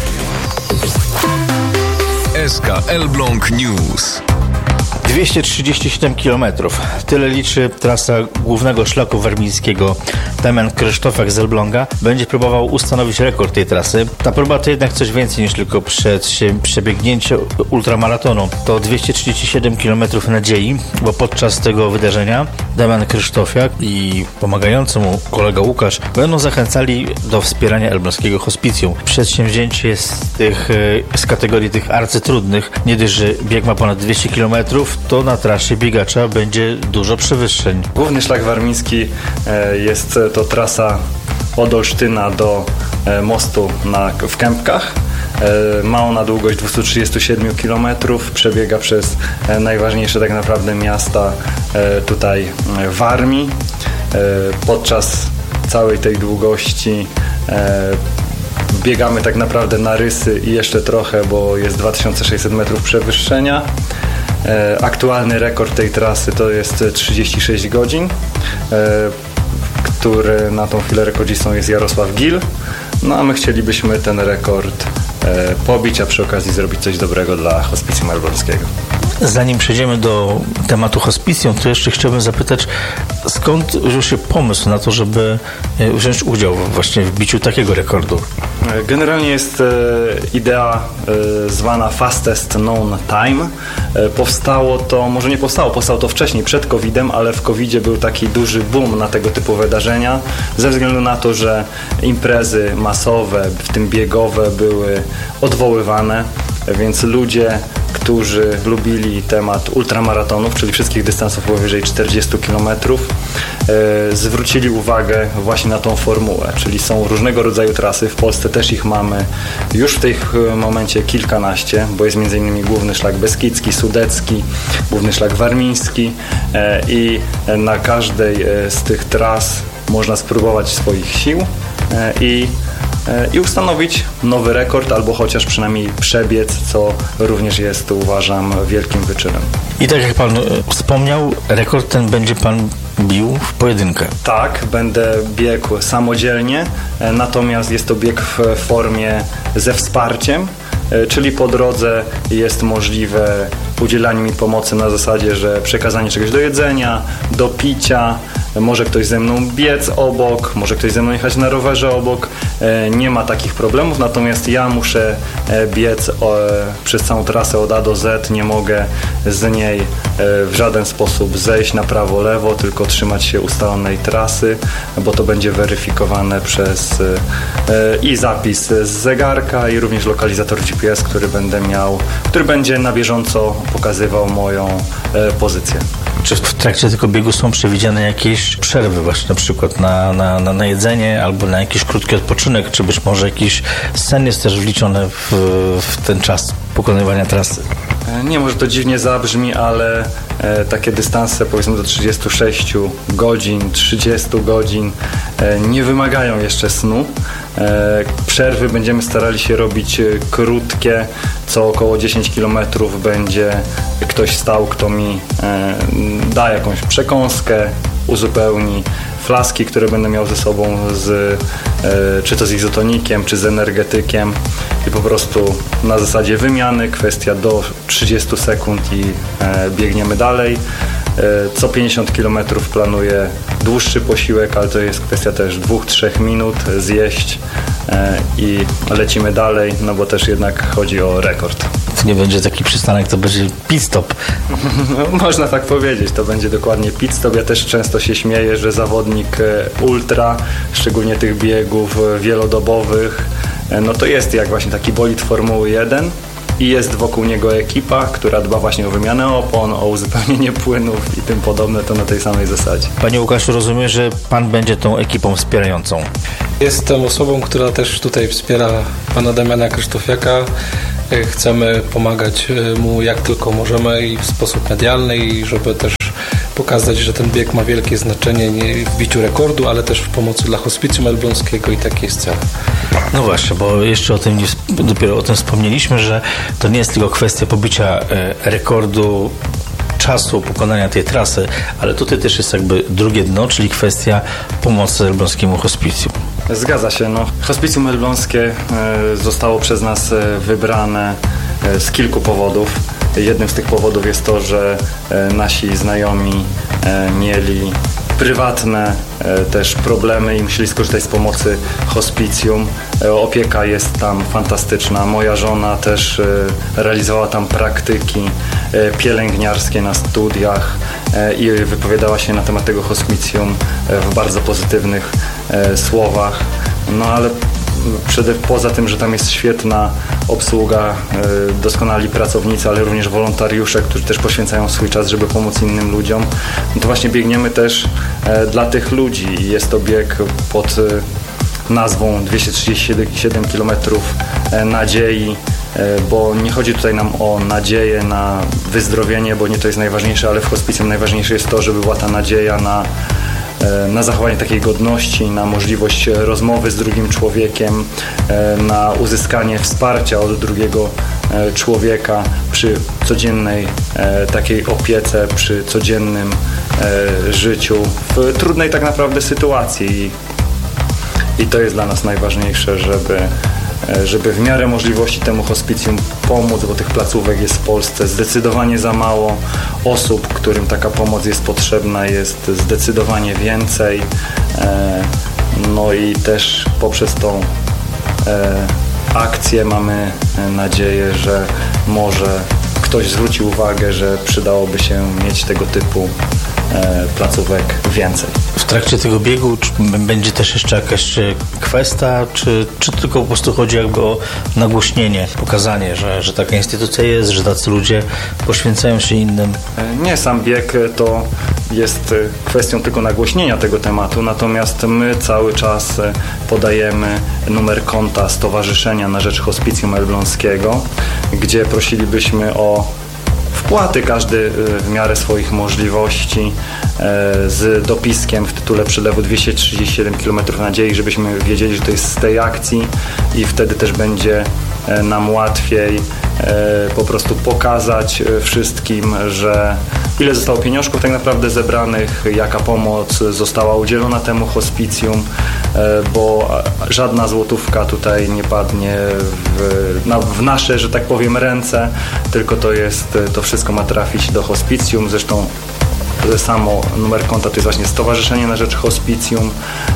SK Elbląg News. 237 km. Tyle liczy trasa głównego szlaku warmińskiego. Damian Krzysztofek z Elbląga będzie próbował ustanowić rekord tej trasy. Ta próba to jednak coś więcej niż tylko przebiegnięcie ultramaratonu. To 237 km nadziei, bo podczas tego wydarzenia Damian Krzysztofiak i pomagający mu kolega Łukasz będą zachęcali do wspierania elbląskiego hospicjum. Przedsięwzięcie jest z kategorii tych arcytrudnych. Nie dość, że bieg ma ponad 200 km, to na trasie biegacza będzie dużo przewyższeń. Główny szlak warmiński jest to trasa od Olsztyna do mostu w Kępkach. Ma ona długość 237 km, przebiega przez najważniejsze tak naprawdę miasta tutaj Warmii. Podczas całej tej długości biegamy tak naprawdę na rysy i jeszcze trochę, bo jest 2600 metrów przewyższenia. Aktualny rekord tej trasy to jest 36 godzin, który na tą chwilę rekordzistą jest Jarosław Gil. No a my chcielibyśmy ten rekord pobić, a przy okazji zrobić coś dobrego dla Hospicjum Elbląskiego. Zanim przejdziemy do tematu hospicjum, to jeszcze chciałbym zapytać, skąd wziął się pomysł na to, żeby wziąć udział właśnie w biciu takiego rekordu? Generalnie jest idea zwana Fastest Known Time. Powstało to, może nie powstało to wcześniej, przed COVID-em, ale w COVID-zie był taki duży boom na tego typu wydarzenia, ze względu na to, że imprezy masowe, w tym biegowe, były odwoływane, więc ludzie, którzy lubili temat ultramaratonów, czyli wszystkich dystansów powyżej 40 km, zwrócili uwagę właśnie na tą formułę, czyli są różnego rodzaju trasy. W Polsce też ich mamy już w tym momencie kilkanaście, bo jest m.in. główny szlak beskidzki, sudecki, główny szlak warmiński i na każdej z tych tras można spróbować swoich sił i ustanowić nowy rekord, albo chociaż przynajmniej przebiec, co również jest, uważam, wielkim wyczynem. I tak jak pan wspomniał, rekord ten będzie pan bił w pojedynkę. Tak, będę biegł samodzielnie, natomiast jest to bieg w formie ze wsparciem, czyli po drodze jest możliwe udzielanie mi pomocy na zasadzie, że przekazanie czegoś do jedzenia, do picia, może ktoś ze mną biec obok, może ktoś ze mną jechać na rowerze obok. Nie ma takich problemów, natomiast ja muszę biec przez całą trasę od A do Z. Nie mogę z niej w żaden sposób zejść na prawo, lewo, tylko trzymać się ustalonej trasy, bo to będzie weryfikowane przez i zapis z zegarka, i również lokalizator GPS, który będzie na bieżąco pokazywał moją pozycję. Czy w trakcie tego biegu są przewidziane jakieś przerwy właśnie na przykład na jedzenie albo na jakiś krótki odpoczynek, czy być może jakiś sen jest też wliczony w ten czas pokonywania trasy? Nie, może to dziwnie zabrzmi, ale takie dystanse powiedzmy do 36 godzin, 30 godzin nie wymagają jeszcze snu. Przerwy będziemy starali się robić krótkie, co około 10 km będzie ktoś stał, kto mi da jakąś przekąskę, uzupełni flaski, które będę miał ze sobą czy to z izotonikiem, czy z energetykiem. i po prostu na zasadzie wymiany, kwestia do 30 sekund i biegniemy dalej. Co 50 km planuję dłuższy posiłek, ale to jest kwestia też 2-3 minut zjeść i lecimy dalej, no bo też jednak chodzi o rekord. To nie będzie taki przystanek, to będzie pit stop. No, można tak powiedzieć, to będzie dokładnie pit stop. Ja też często się śmieję, że zawodnik ultra, szczególnie tych biegów wielodobowych, no to jest jak właśnie taki bolid Formuły 1 i jest wokół niego ekipa, która dba właśnie o wymianę opon, o uzupełnienie płynów i tym podobne, to na tej samej zasadzie. Panie Łukaszu, rozumiem, że pan będzie tą ekipą wspierającą. Jestem osobą, która też tutaj wspiera pana Damiana Krzysztofiaka. Chcemy pomagać mu jak tylko możemy i w sposób medialny, i żeby też pokazać, że ten bieg ma wielkie znaczenie nie w biciu rekordu, ale też w pomocy dla Hospicjum Elbląskiego i taki jest cel. No właśnie, bo jeszcze dopiero o tym wspomnieliśmy, że to nie jest tylko kwestia pobicia rekordu czasu pokonania tej trasy, ale tutaj też jest jakby drugie dno, czyli kwestia pomocy elbląskiemu hospicjum. Zgadza się. No. Hospicjum Elbląskie zostało przez nas wybrane z kilku powodów. Jednym z tych powodów jest to, że nasi znajomi mieli prywatne też problemy i musieli skorzystać z pomocy hospicjum. Opieka jest tam fantastyczna. Moja żona też realizowała tam praktyki pielęgniarskie na studiach i wypowiadała się na temat tego hospicjum w bardzo pozytywnych słowach. No ale poza tym, że tam jest świetna obsługa, doskonali pracownicy, ale również wolontariusze, którzy też poświęcają swój czas, żeby pomóc innym ludziom, no to właśnie biegniemy też dla tych ludzi i jest to bieg pod nazwą 237 km nadziei, bo nie chodzi tutaj nam o nadzieję na wyzdrowienie, bo nie to jest najważniejsze, ale w hospicjum najważniejsze jest to, żeby była ta nadzieja na zachowanie takiej godności, na możliwość rozmowy z drugim człowiekiem, na uzyskanie wsparcia od drugiego człowieka przy codziennej takiej opiece, przy codziennym życiu, w trudnej tak naprawdę sytuacji. I to jest dla nas najważniejsze, żeby w miarę możliwości temu hospicjum pomóc, bo tych placówek jest w Polsce zdecydowanie za mało. Osób, którym taka pomoc jest potrzebna, jest zdecydowanie więcej. No i też poprzez tą akcję mamy nadzieję, że może ktoś zwróci uwagę, że przydałoby się mieć tego typu placówek więcej. W trakcie tego biegu będzie też jeszcze jakaś kwestia, czy tylko po prostu chodzi jakby o nagłośnienie, pokazanie, że taka instytucja jest, że tacy ludzie poświęcają się innym? Nie, sam bieg to jest kwestią tylko nagłośnienia tego tematu, natomiast my cały czas podajemy numer konta Stowarzyszenia na rzecz Hospicjum Elbląskiego, gdzie prosilibyśmy o wpłaty, każdy w miarę swoich możliwości, z dopiskiem w tytule przelewu 237 km nadziei, żebyśmy wiedzieli, że to jest z tej akcji i wtedy też będzie nam łatwiej po prostu pokazać wszystkim, że ile zostało pieniążków tak naprawdę zebranych, jaka pomoc została udzielona temu hospicjum, bo żadna złotówka tutaj nie padnie w nasze, że tak powiem, ręce, tylko to wszystko ma trafić do hospicjum. Zresztą samo numer konta to jest właśnie Stowarzyszenie na rzecz Hospicjum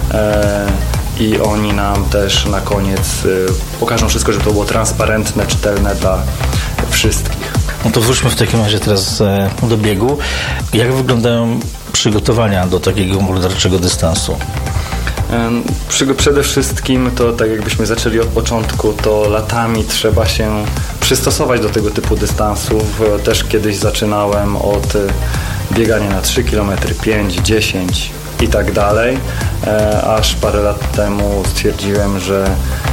i oni nam też na koniec pokażą wszystko, żeby to było transparentne, czytelne dla wszystkich. No to wróćmy w takim razie teraz do biegu. Jak wyglądają przygotowania do takiego morderczego dystansu? Przede wszystkim to tak jakbyśmy zaczęli od początku, to latami trzeba się przystosować do tego typu dystansów. Też kiedyś zaczynałem od biegania na 3 km, 5, 10 i tak dalej, aż parę lat temu stwierdziłem, że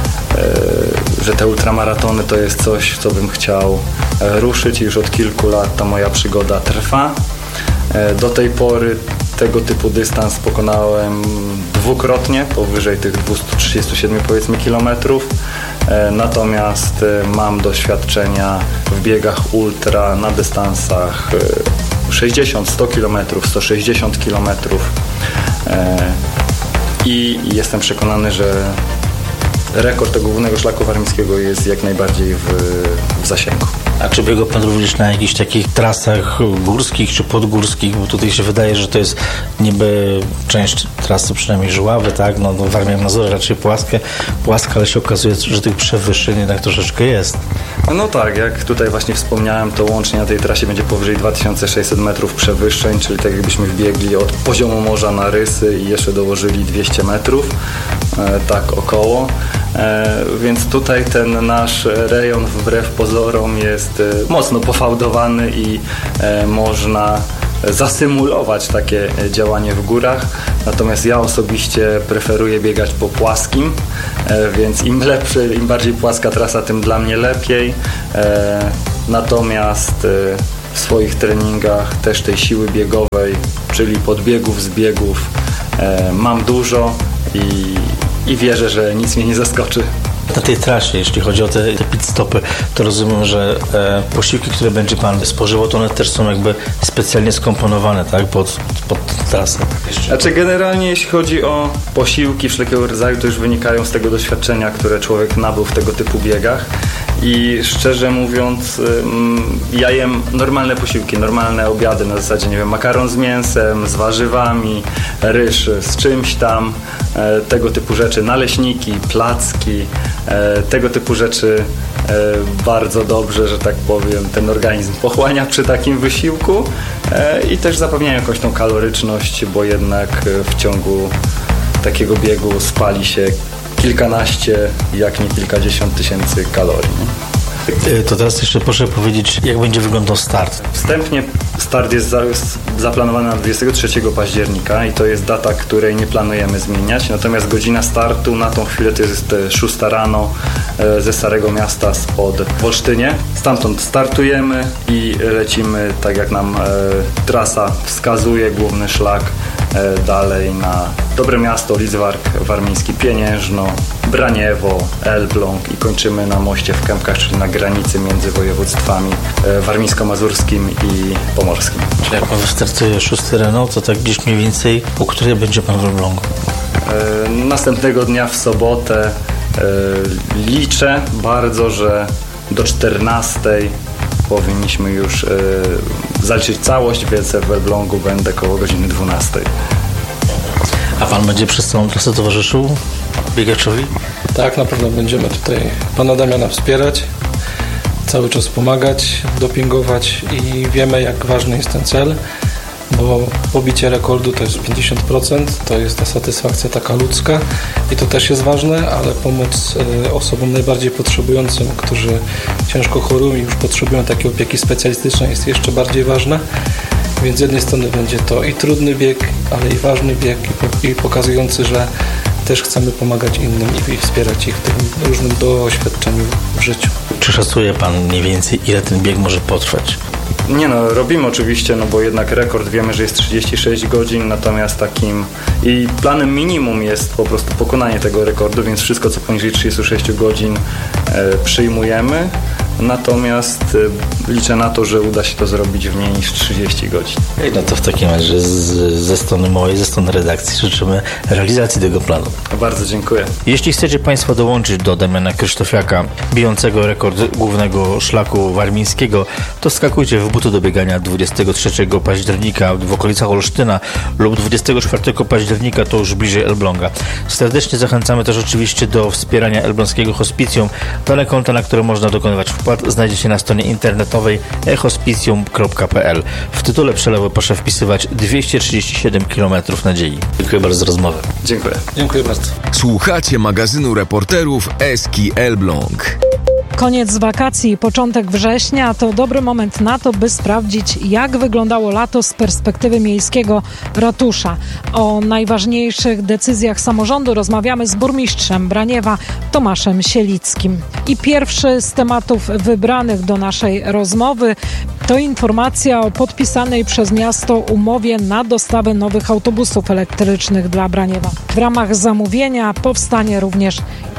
te ultramaratony to jest coś, w co bym chciał ruszyć i już od kilku lat ta moja przygoda trwa. Do tej pory tego typu dystans pokonałem dwukrotnie, powyżej tych 237 powiedzmy kilometrów, natomiast mam doświadczenia w biegach ultra na dystansach 60, 100 km, 160 km i jestem przekonany, że rekord tego głównego szlaku warmińskiego jest jak najbardziej w zasięgu. A czy biegł pan również na jakichś takich trasach górskich czy podgórskich? Bo tutaj się wydaje, że to jest niby część trasy, przynajmniej żuławy, tak? No Warmia i Mazury raczej płaska, ale się okazuje, że tych przewyższeń jednak troszeczkę jest. No tak, jak tutaj właśnie wspomniałem, to łącznie na tej trasie będzie powyżej 2600 metrów przewyższeń, czyli tak jakbyśmy wbiegli od poziomu morza na Rysy i jeszcze dołożyli 200 metrów, tak około. Więc tutaj ten nasz rejon wbrew pozorom jest mocno pofałdowany i można zasymulować takie działanie w górach. Natomiast ja osobiście preferuję biegać po płaskim, więc im lepszy, im bardziej płaska trasa, tym dla mnie lepiej. Natomiast w swoich treningach też tej siły biegowej, czyli podbiegów, zbiegów mam dużo i wierzę, że nic mnie nie zaskoczy. Na tej trasie, jeśli chodzi o te pit stopy, to rozumiem, że posiłki, które będzie pan spożywał, to one też są jakby specjalnie skomponowane, tak, pod trasę. Znaczy generalnie jeśli chodzi o posiłki wszelkiego rodzaju, to już wynikają z tego doświadczenia, które człowiek nabył w tego typu biegach. I szczerze mówiąc, ja jem normalne posiłki, normalne obiady na zasadzie, nie wiem, makaron z mięsem, z warzywami, ryż z czymś tam, tego typu rzeczy, naleśniki, placki, tego typu rzeczy bardzo dobrze, że tak powiem, ten organizm pochłania przy takim wysiłku i też zapewniają jakąś tą kaloryczność, bo jednak w ciągu takiego biegu spali się kilkanaście, jak nie kilkadziesiąt tysięcy kalorii. To teraz jeszcze proszę powiedzieć, jak będzie wyglądał start. Wstępnie start jest zaplanowany na 23 października i to jest data, której nie planujemy zmieniać. Natomiast godzina startu na tą chwilę to jest 6 rano ze Starego Miasta spod Wolsztynie. Stamtąd startujemy i lecimy tak jak nam trasa wskazuje, główny szlak dalej na Dobre Miasto, Lidzbark Warmiński, Pieniężno, Braniewo, Elbląg i kończymy na moście w Kępkach, czyli na granicy między województwami warmińsko-mazurskim i pomorskim. Czyli jak pan wystartuje 6 rano, to tak gdzieś mniej więcej, po której będzie pan w Elblągu? Następnego dnia w sobotę liczę bardzo, że do 14 powinniśmy już zaliczyć całość, więc w Elblągu będę koło godziny 12. A pan będzie przez całą trasę towarzyszył biegaczowi? Tak, na pewno będziemy tutaj pana Damiana wspierać, cały czas pomagać, dopingować i wiemy, jak ważny jest ten cel, bo pobicie rekordu to jest 50%, to jest ta satysfakcja taka ludzka i to też jest ważne, ale pomoc osobom najbardziej potrzebującym, którzy ciężko chorują i już potrzebują takiej opieki specjalistycznej, jest jeszcze bardziej ważna. Więc z jednej strony będzie to i trudny bieg, ale i ważny bieg i pokazujący, że też chcemy pomagać innym i wspierać ich w tym różnym doświadczeniu w życiu. Czy szacuje pan mniej więcej, ile ten bieg może potrwać? Nie no, robimy oczywiście, no bo jednak rekord wiemy, że jest 36 godzin, natomiast takim i planem minimum jest po prostu pokonanie tego rekordu, więc wszystko co poniżej 36 godzin przyjmujemy. Natomiast liczę na to, że uda się to zrobić w mniej niż 30 godzin. No to w takim razie ze strony mojej, ze strony redakcji życzymy realizacji tego planu. Bardzo dziękuję. Jeśli chcecie państwo dołączyć do Damiana Krzysztofiaka, bijącego rekord głównego szlaku warmińskiego, to skakujcie w buty do biegania 23 października w okolicach Olsztyna lub 24 października to już bliżej Elbląga. Serdecznie zachęcamy też oczywiście do wspierania elbląskiego hospicjum. Dane konta, na które można dokonywać wpłat, znajdziecie na stronie internetowej ehospicjum.pl. W tytule przelewu proszę wpisywać 237 km nadziei. Dziękuję bardzo za rozmowę. Dziękuję. Dziękuję bardzo. Słuchacie magazynu reporterów Eski Elbląg. Koniec wakacji i początek września to dobry moment na to, by sprawdzić, jak wyglądało lato z perspektywy miejskiego ratusza. O najważniejszych decyzjach samorządu rozmawiamy z burmistrzem Braniewa, Tomaszem Sielickim. I pierwszy z tematów wybranych do naszej rozmowy to informacja o podpisanej przez miasto umowie na dostawę nowych autobusów elektrycznych dla Braniewa. W ramach zamówienia powstanie również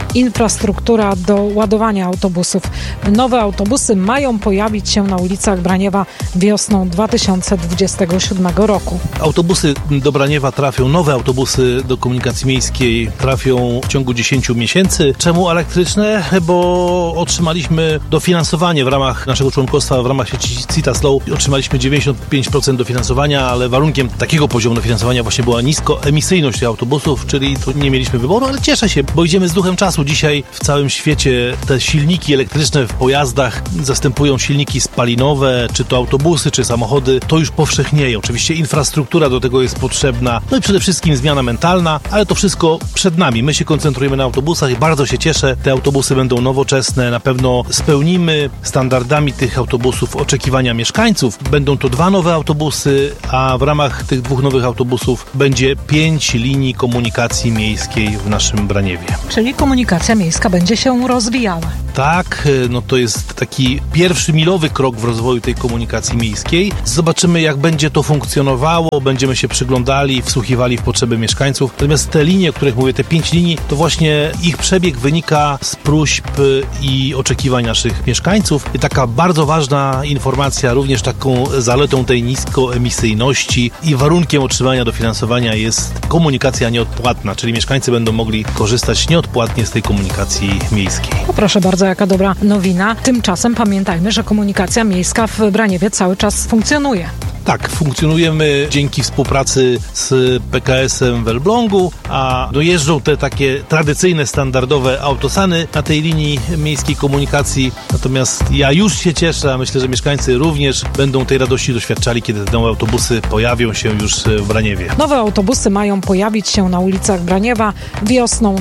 infrastruktura do ładowania autobusów. Nowe autobusy mają pojawić się na ulicach Braniewa wiosną 2027 roku. Autobusy do Braniewa trafią, nowe autobusy do komunikacji miejskiej trafią w ciągu 10 miesięcy. Czemu elektryczne? Bo otrzymaliśmy dofinansowanie w ramach naszego członkostwa, w ramach sieci Citaslow. Otrzymaliśmy 95% dofinansowania, ale warunkiem takiego poziomu dofinansowania właśnie była niskoemisyjność tych autobusów, czyli tu nie mieliśmy wyboru, ale cieszę się, bo idziemy z duchem czasu. Dzisiaj w całym świecie te silniki elektryczne w pojazdach zastępują silniki spalinowe, czy to autobusy, czy samochody. To już powszechnieje. Oczywiście infrastruktura do tego jest potrzebna, no i przede wszystkim zmiana mentalna, ale to wszystko przed nami. My się koncentrujemy na autobusach i bardzo się cieszę. Te autobusy będą nowoczesne, na pewno spełnimy standardami tych autobusów oczekiwania mieszkańców. Będą to 2 nowe autobusy, a w ramach tych 2 nowych autobusów będzie 5 linii komunikacji miejskiej w naszym Braniewie. Czyli komunikacja miejska będzie się rozwijała. Tak, no to jest taki pierwszy milowy krok w rozwoju tej komunikacji miejskiej. Zobaczymy, jak będzie to funkcjonowało, będziemy się przyglądali, wsłuchiwali w potrzeby mieszkańców. Natomiast te linie, o których mówię, te 5 linii, to właśnie ich przebieg wynika z próśb i oczekiwań naszych mieszkańców. I taka bardzo ważna informacja, również taką zaletą tej niskoemisyjności i warunkiem otrzymania dofinansowania jest komunikacja nieodpłatna, czyli mieszkańcy będą mogli korzystać nieodpłatnie z tej komunikacji miejskiej. No proszę bardzo, jaka dobra nowina. Tymczasem pamiętajmy, że komunikacja miejska w Braniewie cały czas funkcjonuje. Tak, funkcjonujemy dzięki współpracy z PKS-em w Elblągu, a dojeżdżą te takie tradycyjne, standardowe autosany na tej linii miejskiej komunikacji. Natomiast ja już się cieszę, a myślę, że mieszkańcy również będą tej radości doświadczali, kiedy te nowe autobusy pojawią się już w Braniewie. Nowe autobusy mają pojawić się na ulicach Braniewa wiosną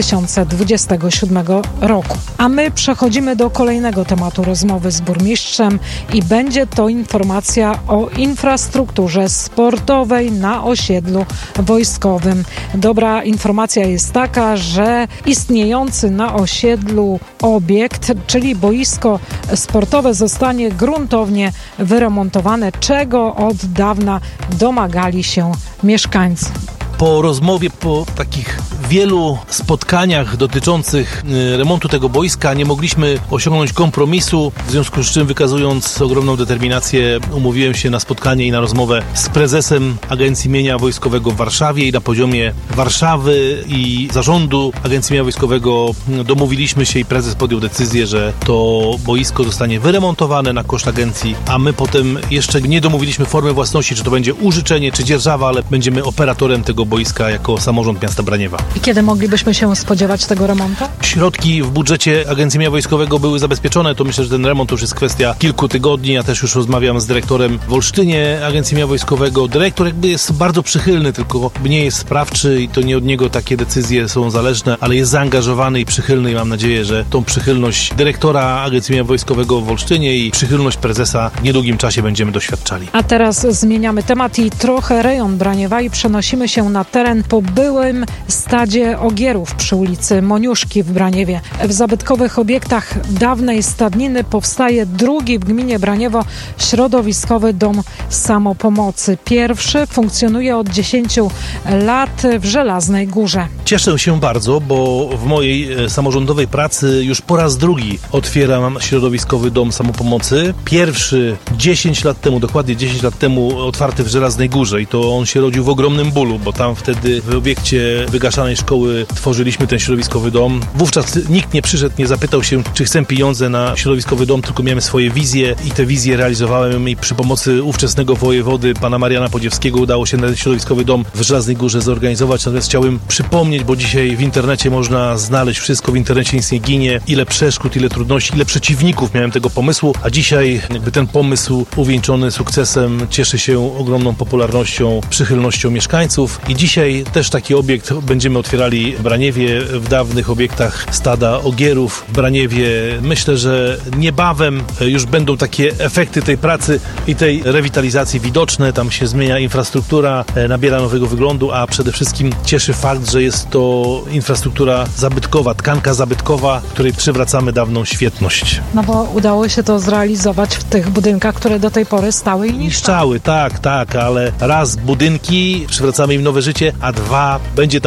2027 roku. A my przechodzimy do kolejnego tematu rozmowy z burmistrzem i będzie to informacja o infrastrukturze sportowej na osiedlu wojskowym. Dobra informacja jest taka, że istniejący na osiedlu obiekt, czyli boisko sportowe, zostanie gruntownie wyremontowane, czego od dawna domagali się mieszkańcy. Po rozmowie, po takich wielu spotkaniach dotyczących remontu tego boiska nie mogliśmy osiągnąć kompromisu, w związku z czym, wykazując ogromną determinację, umówiłem się na spotkanie i na rozmowę z prezesem Agencji Mienia Wojskowego w Warszawie i na poziomie Warszawy i zarządu Agencji Mienia Wojskowego domówiliśmy się i prezes podjął decyzję, że to boisko zostanie wyremontowane na koszt agencji, a my potem jeszcze nie domówiliśmy formy własności, czy to będzie użyczenie, czy dzierżawa, ale będziemy operatorem tego boiska jako samorząd miasta Braniewa. I kiedy moglibyśmy się spodziewać tego remontu? Środki w budżecie Agencji Mienia Wojskowego były zabezpieczone, to myślę, że ten remont to już jest kwestia kilku tygodni. Ja też już rozmawiam z dyrektorem w Olsztynie Agencji Mienia Wojskowego. Dyrektor jakby jest bardzo przychylny, tylko nie jest sprawczy i to nie od niego takie decyzje są zależne, ale jest zaangażowany i przychylny i mam nadzieję, że tą przychylność dyrektora Agencji Mienia Wojskowego w Olsztynie i przychylność prezesa w niedługim czasie będziemy doświadczali. A teraz zmieniamy temat i trochę rejon Braniewa i przenosimy się na teren po byłym stadzie ogierów przy ulicy Moniuszki w Braniewie. W zabytkowych obiektach dawnej stadniny powstaje drugi w gminie Braniewo środowiskowy dom samopomocy. Pierwszy funkcjonuje od 10 lat w Żelaznej Górze. Cieszę się bardzo, bo w mojej samorządowej pracy już po raz drugi otwieram środowiskowy dom samopomocy. Pierwszy 10 lat temu, dokładnie 10 lat temu otwarty w Żelaznej Górze i to on się rodził w ogromnym bólu, bo tam wtedy w obiekcie wygaszanej szkoły tworzyliśmy ten środowiskowy dom. Wówczas nikt nie przyszedł, nie zapytał się, czy chcę pieniądze na środowiskowy dom, tylko miałem swoje wizje i te wizje realizowałem i przy pomocy ówczesnego wojewody, pana Mariana Podziewskiego, udało się ten środowiskowy dom w Żelaznej Górze zorganizować. Natomiast chciałem przypomnieć, bo dzisiaj w internecie można znaleźć wszystko, w internecie nic nie ginie, ile przeszkód, ile trudności, ile przeciwników miałem tego pomysłu, a dzisiaj jakby ten pomysł uwieńczony sukcesem cieszy się ogromną popularnością, przychylnością mieszkańców i dzisiaj też taki obiekt będziemy otwierali w Braniewie, w dawnych obiektach stada ogierów w Braniewie. Myślę, że niebawem już będą takie efekty tej pracy i tej rewitalizacji widoczne. Tam się zmienia infrastruktura, nabiera nowego wyglądu, a przede wszystkim cieszy fakt, że jest to infrastruktura zabytkowa, tkanka zabytkowa, której przywracamy dawną świetność. No bo udało się to zrealizować w tych budynkach, które do tej pory stały i niszczały. Tak, ale raz budynki, przywracamy im nowe życie, a dwa, będzie tam ten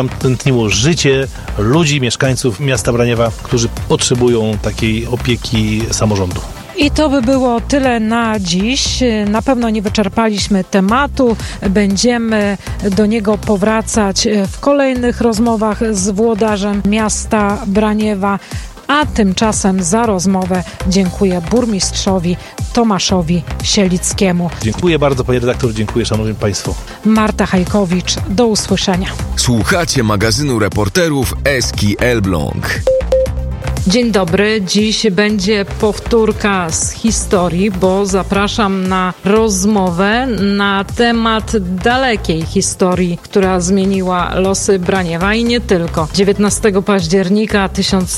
ułatwniło życie ludzi, mieszkańców miasta Braniewa, którzy potrzebują takiej opieki samorządu. I to by było tyle na dziś. Na pewno nie wyczerpaliśmy tematu. Będziemy do niego powracać w kolejnych rozmowach z włodarzem miasta Braniewa. A tymczasem za rozmowę dziękuję burmistrzowi Tomaszowi Sielickiemu. Dziękuję bardzo, panie redaktor, dziękuję szanowni państwu. Marta Hajkowicz, do usłyszenia. Słuchacie magazynu reporterów Eski Elbląg. Dzień dobry. Dziś będzie powtórka z historii, bo zapraszam na rozmowę na temat dalekiej historii, która zmieniła losy Braniewa i nie tylko. 19 października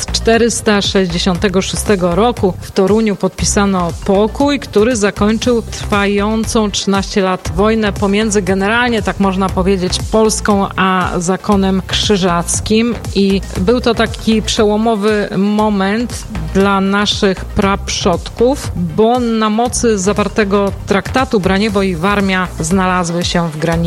1466 roku w Toruniu podpisano pokój, który zakończył trwającą 13 lat wojnę pomiędzy generalnie, tak można powiedzieć, Polską a zakonem krzyżackim i był to taki przełomowy moment dla naszych praprzodków, bo na mocy zawartego traktatu Braniewo i Warmia znalazły się w granicy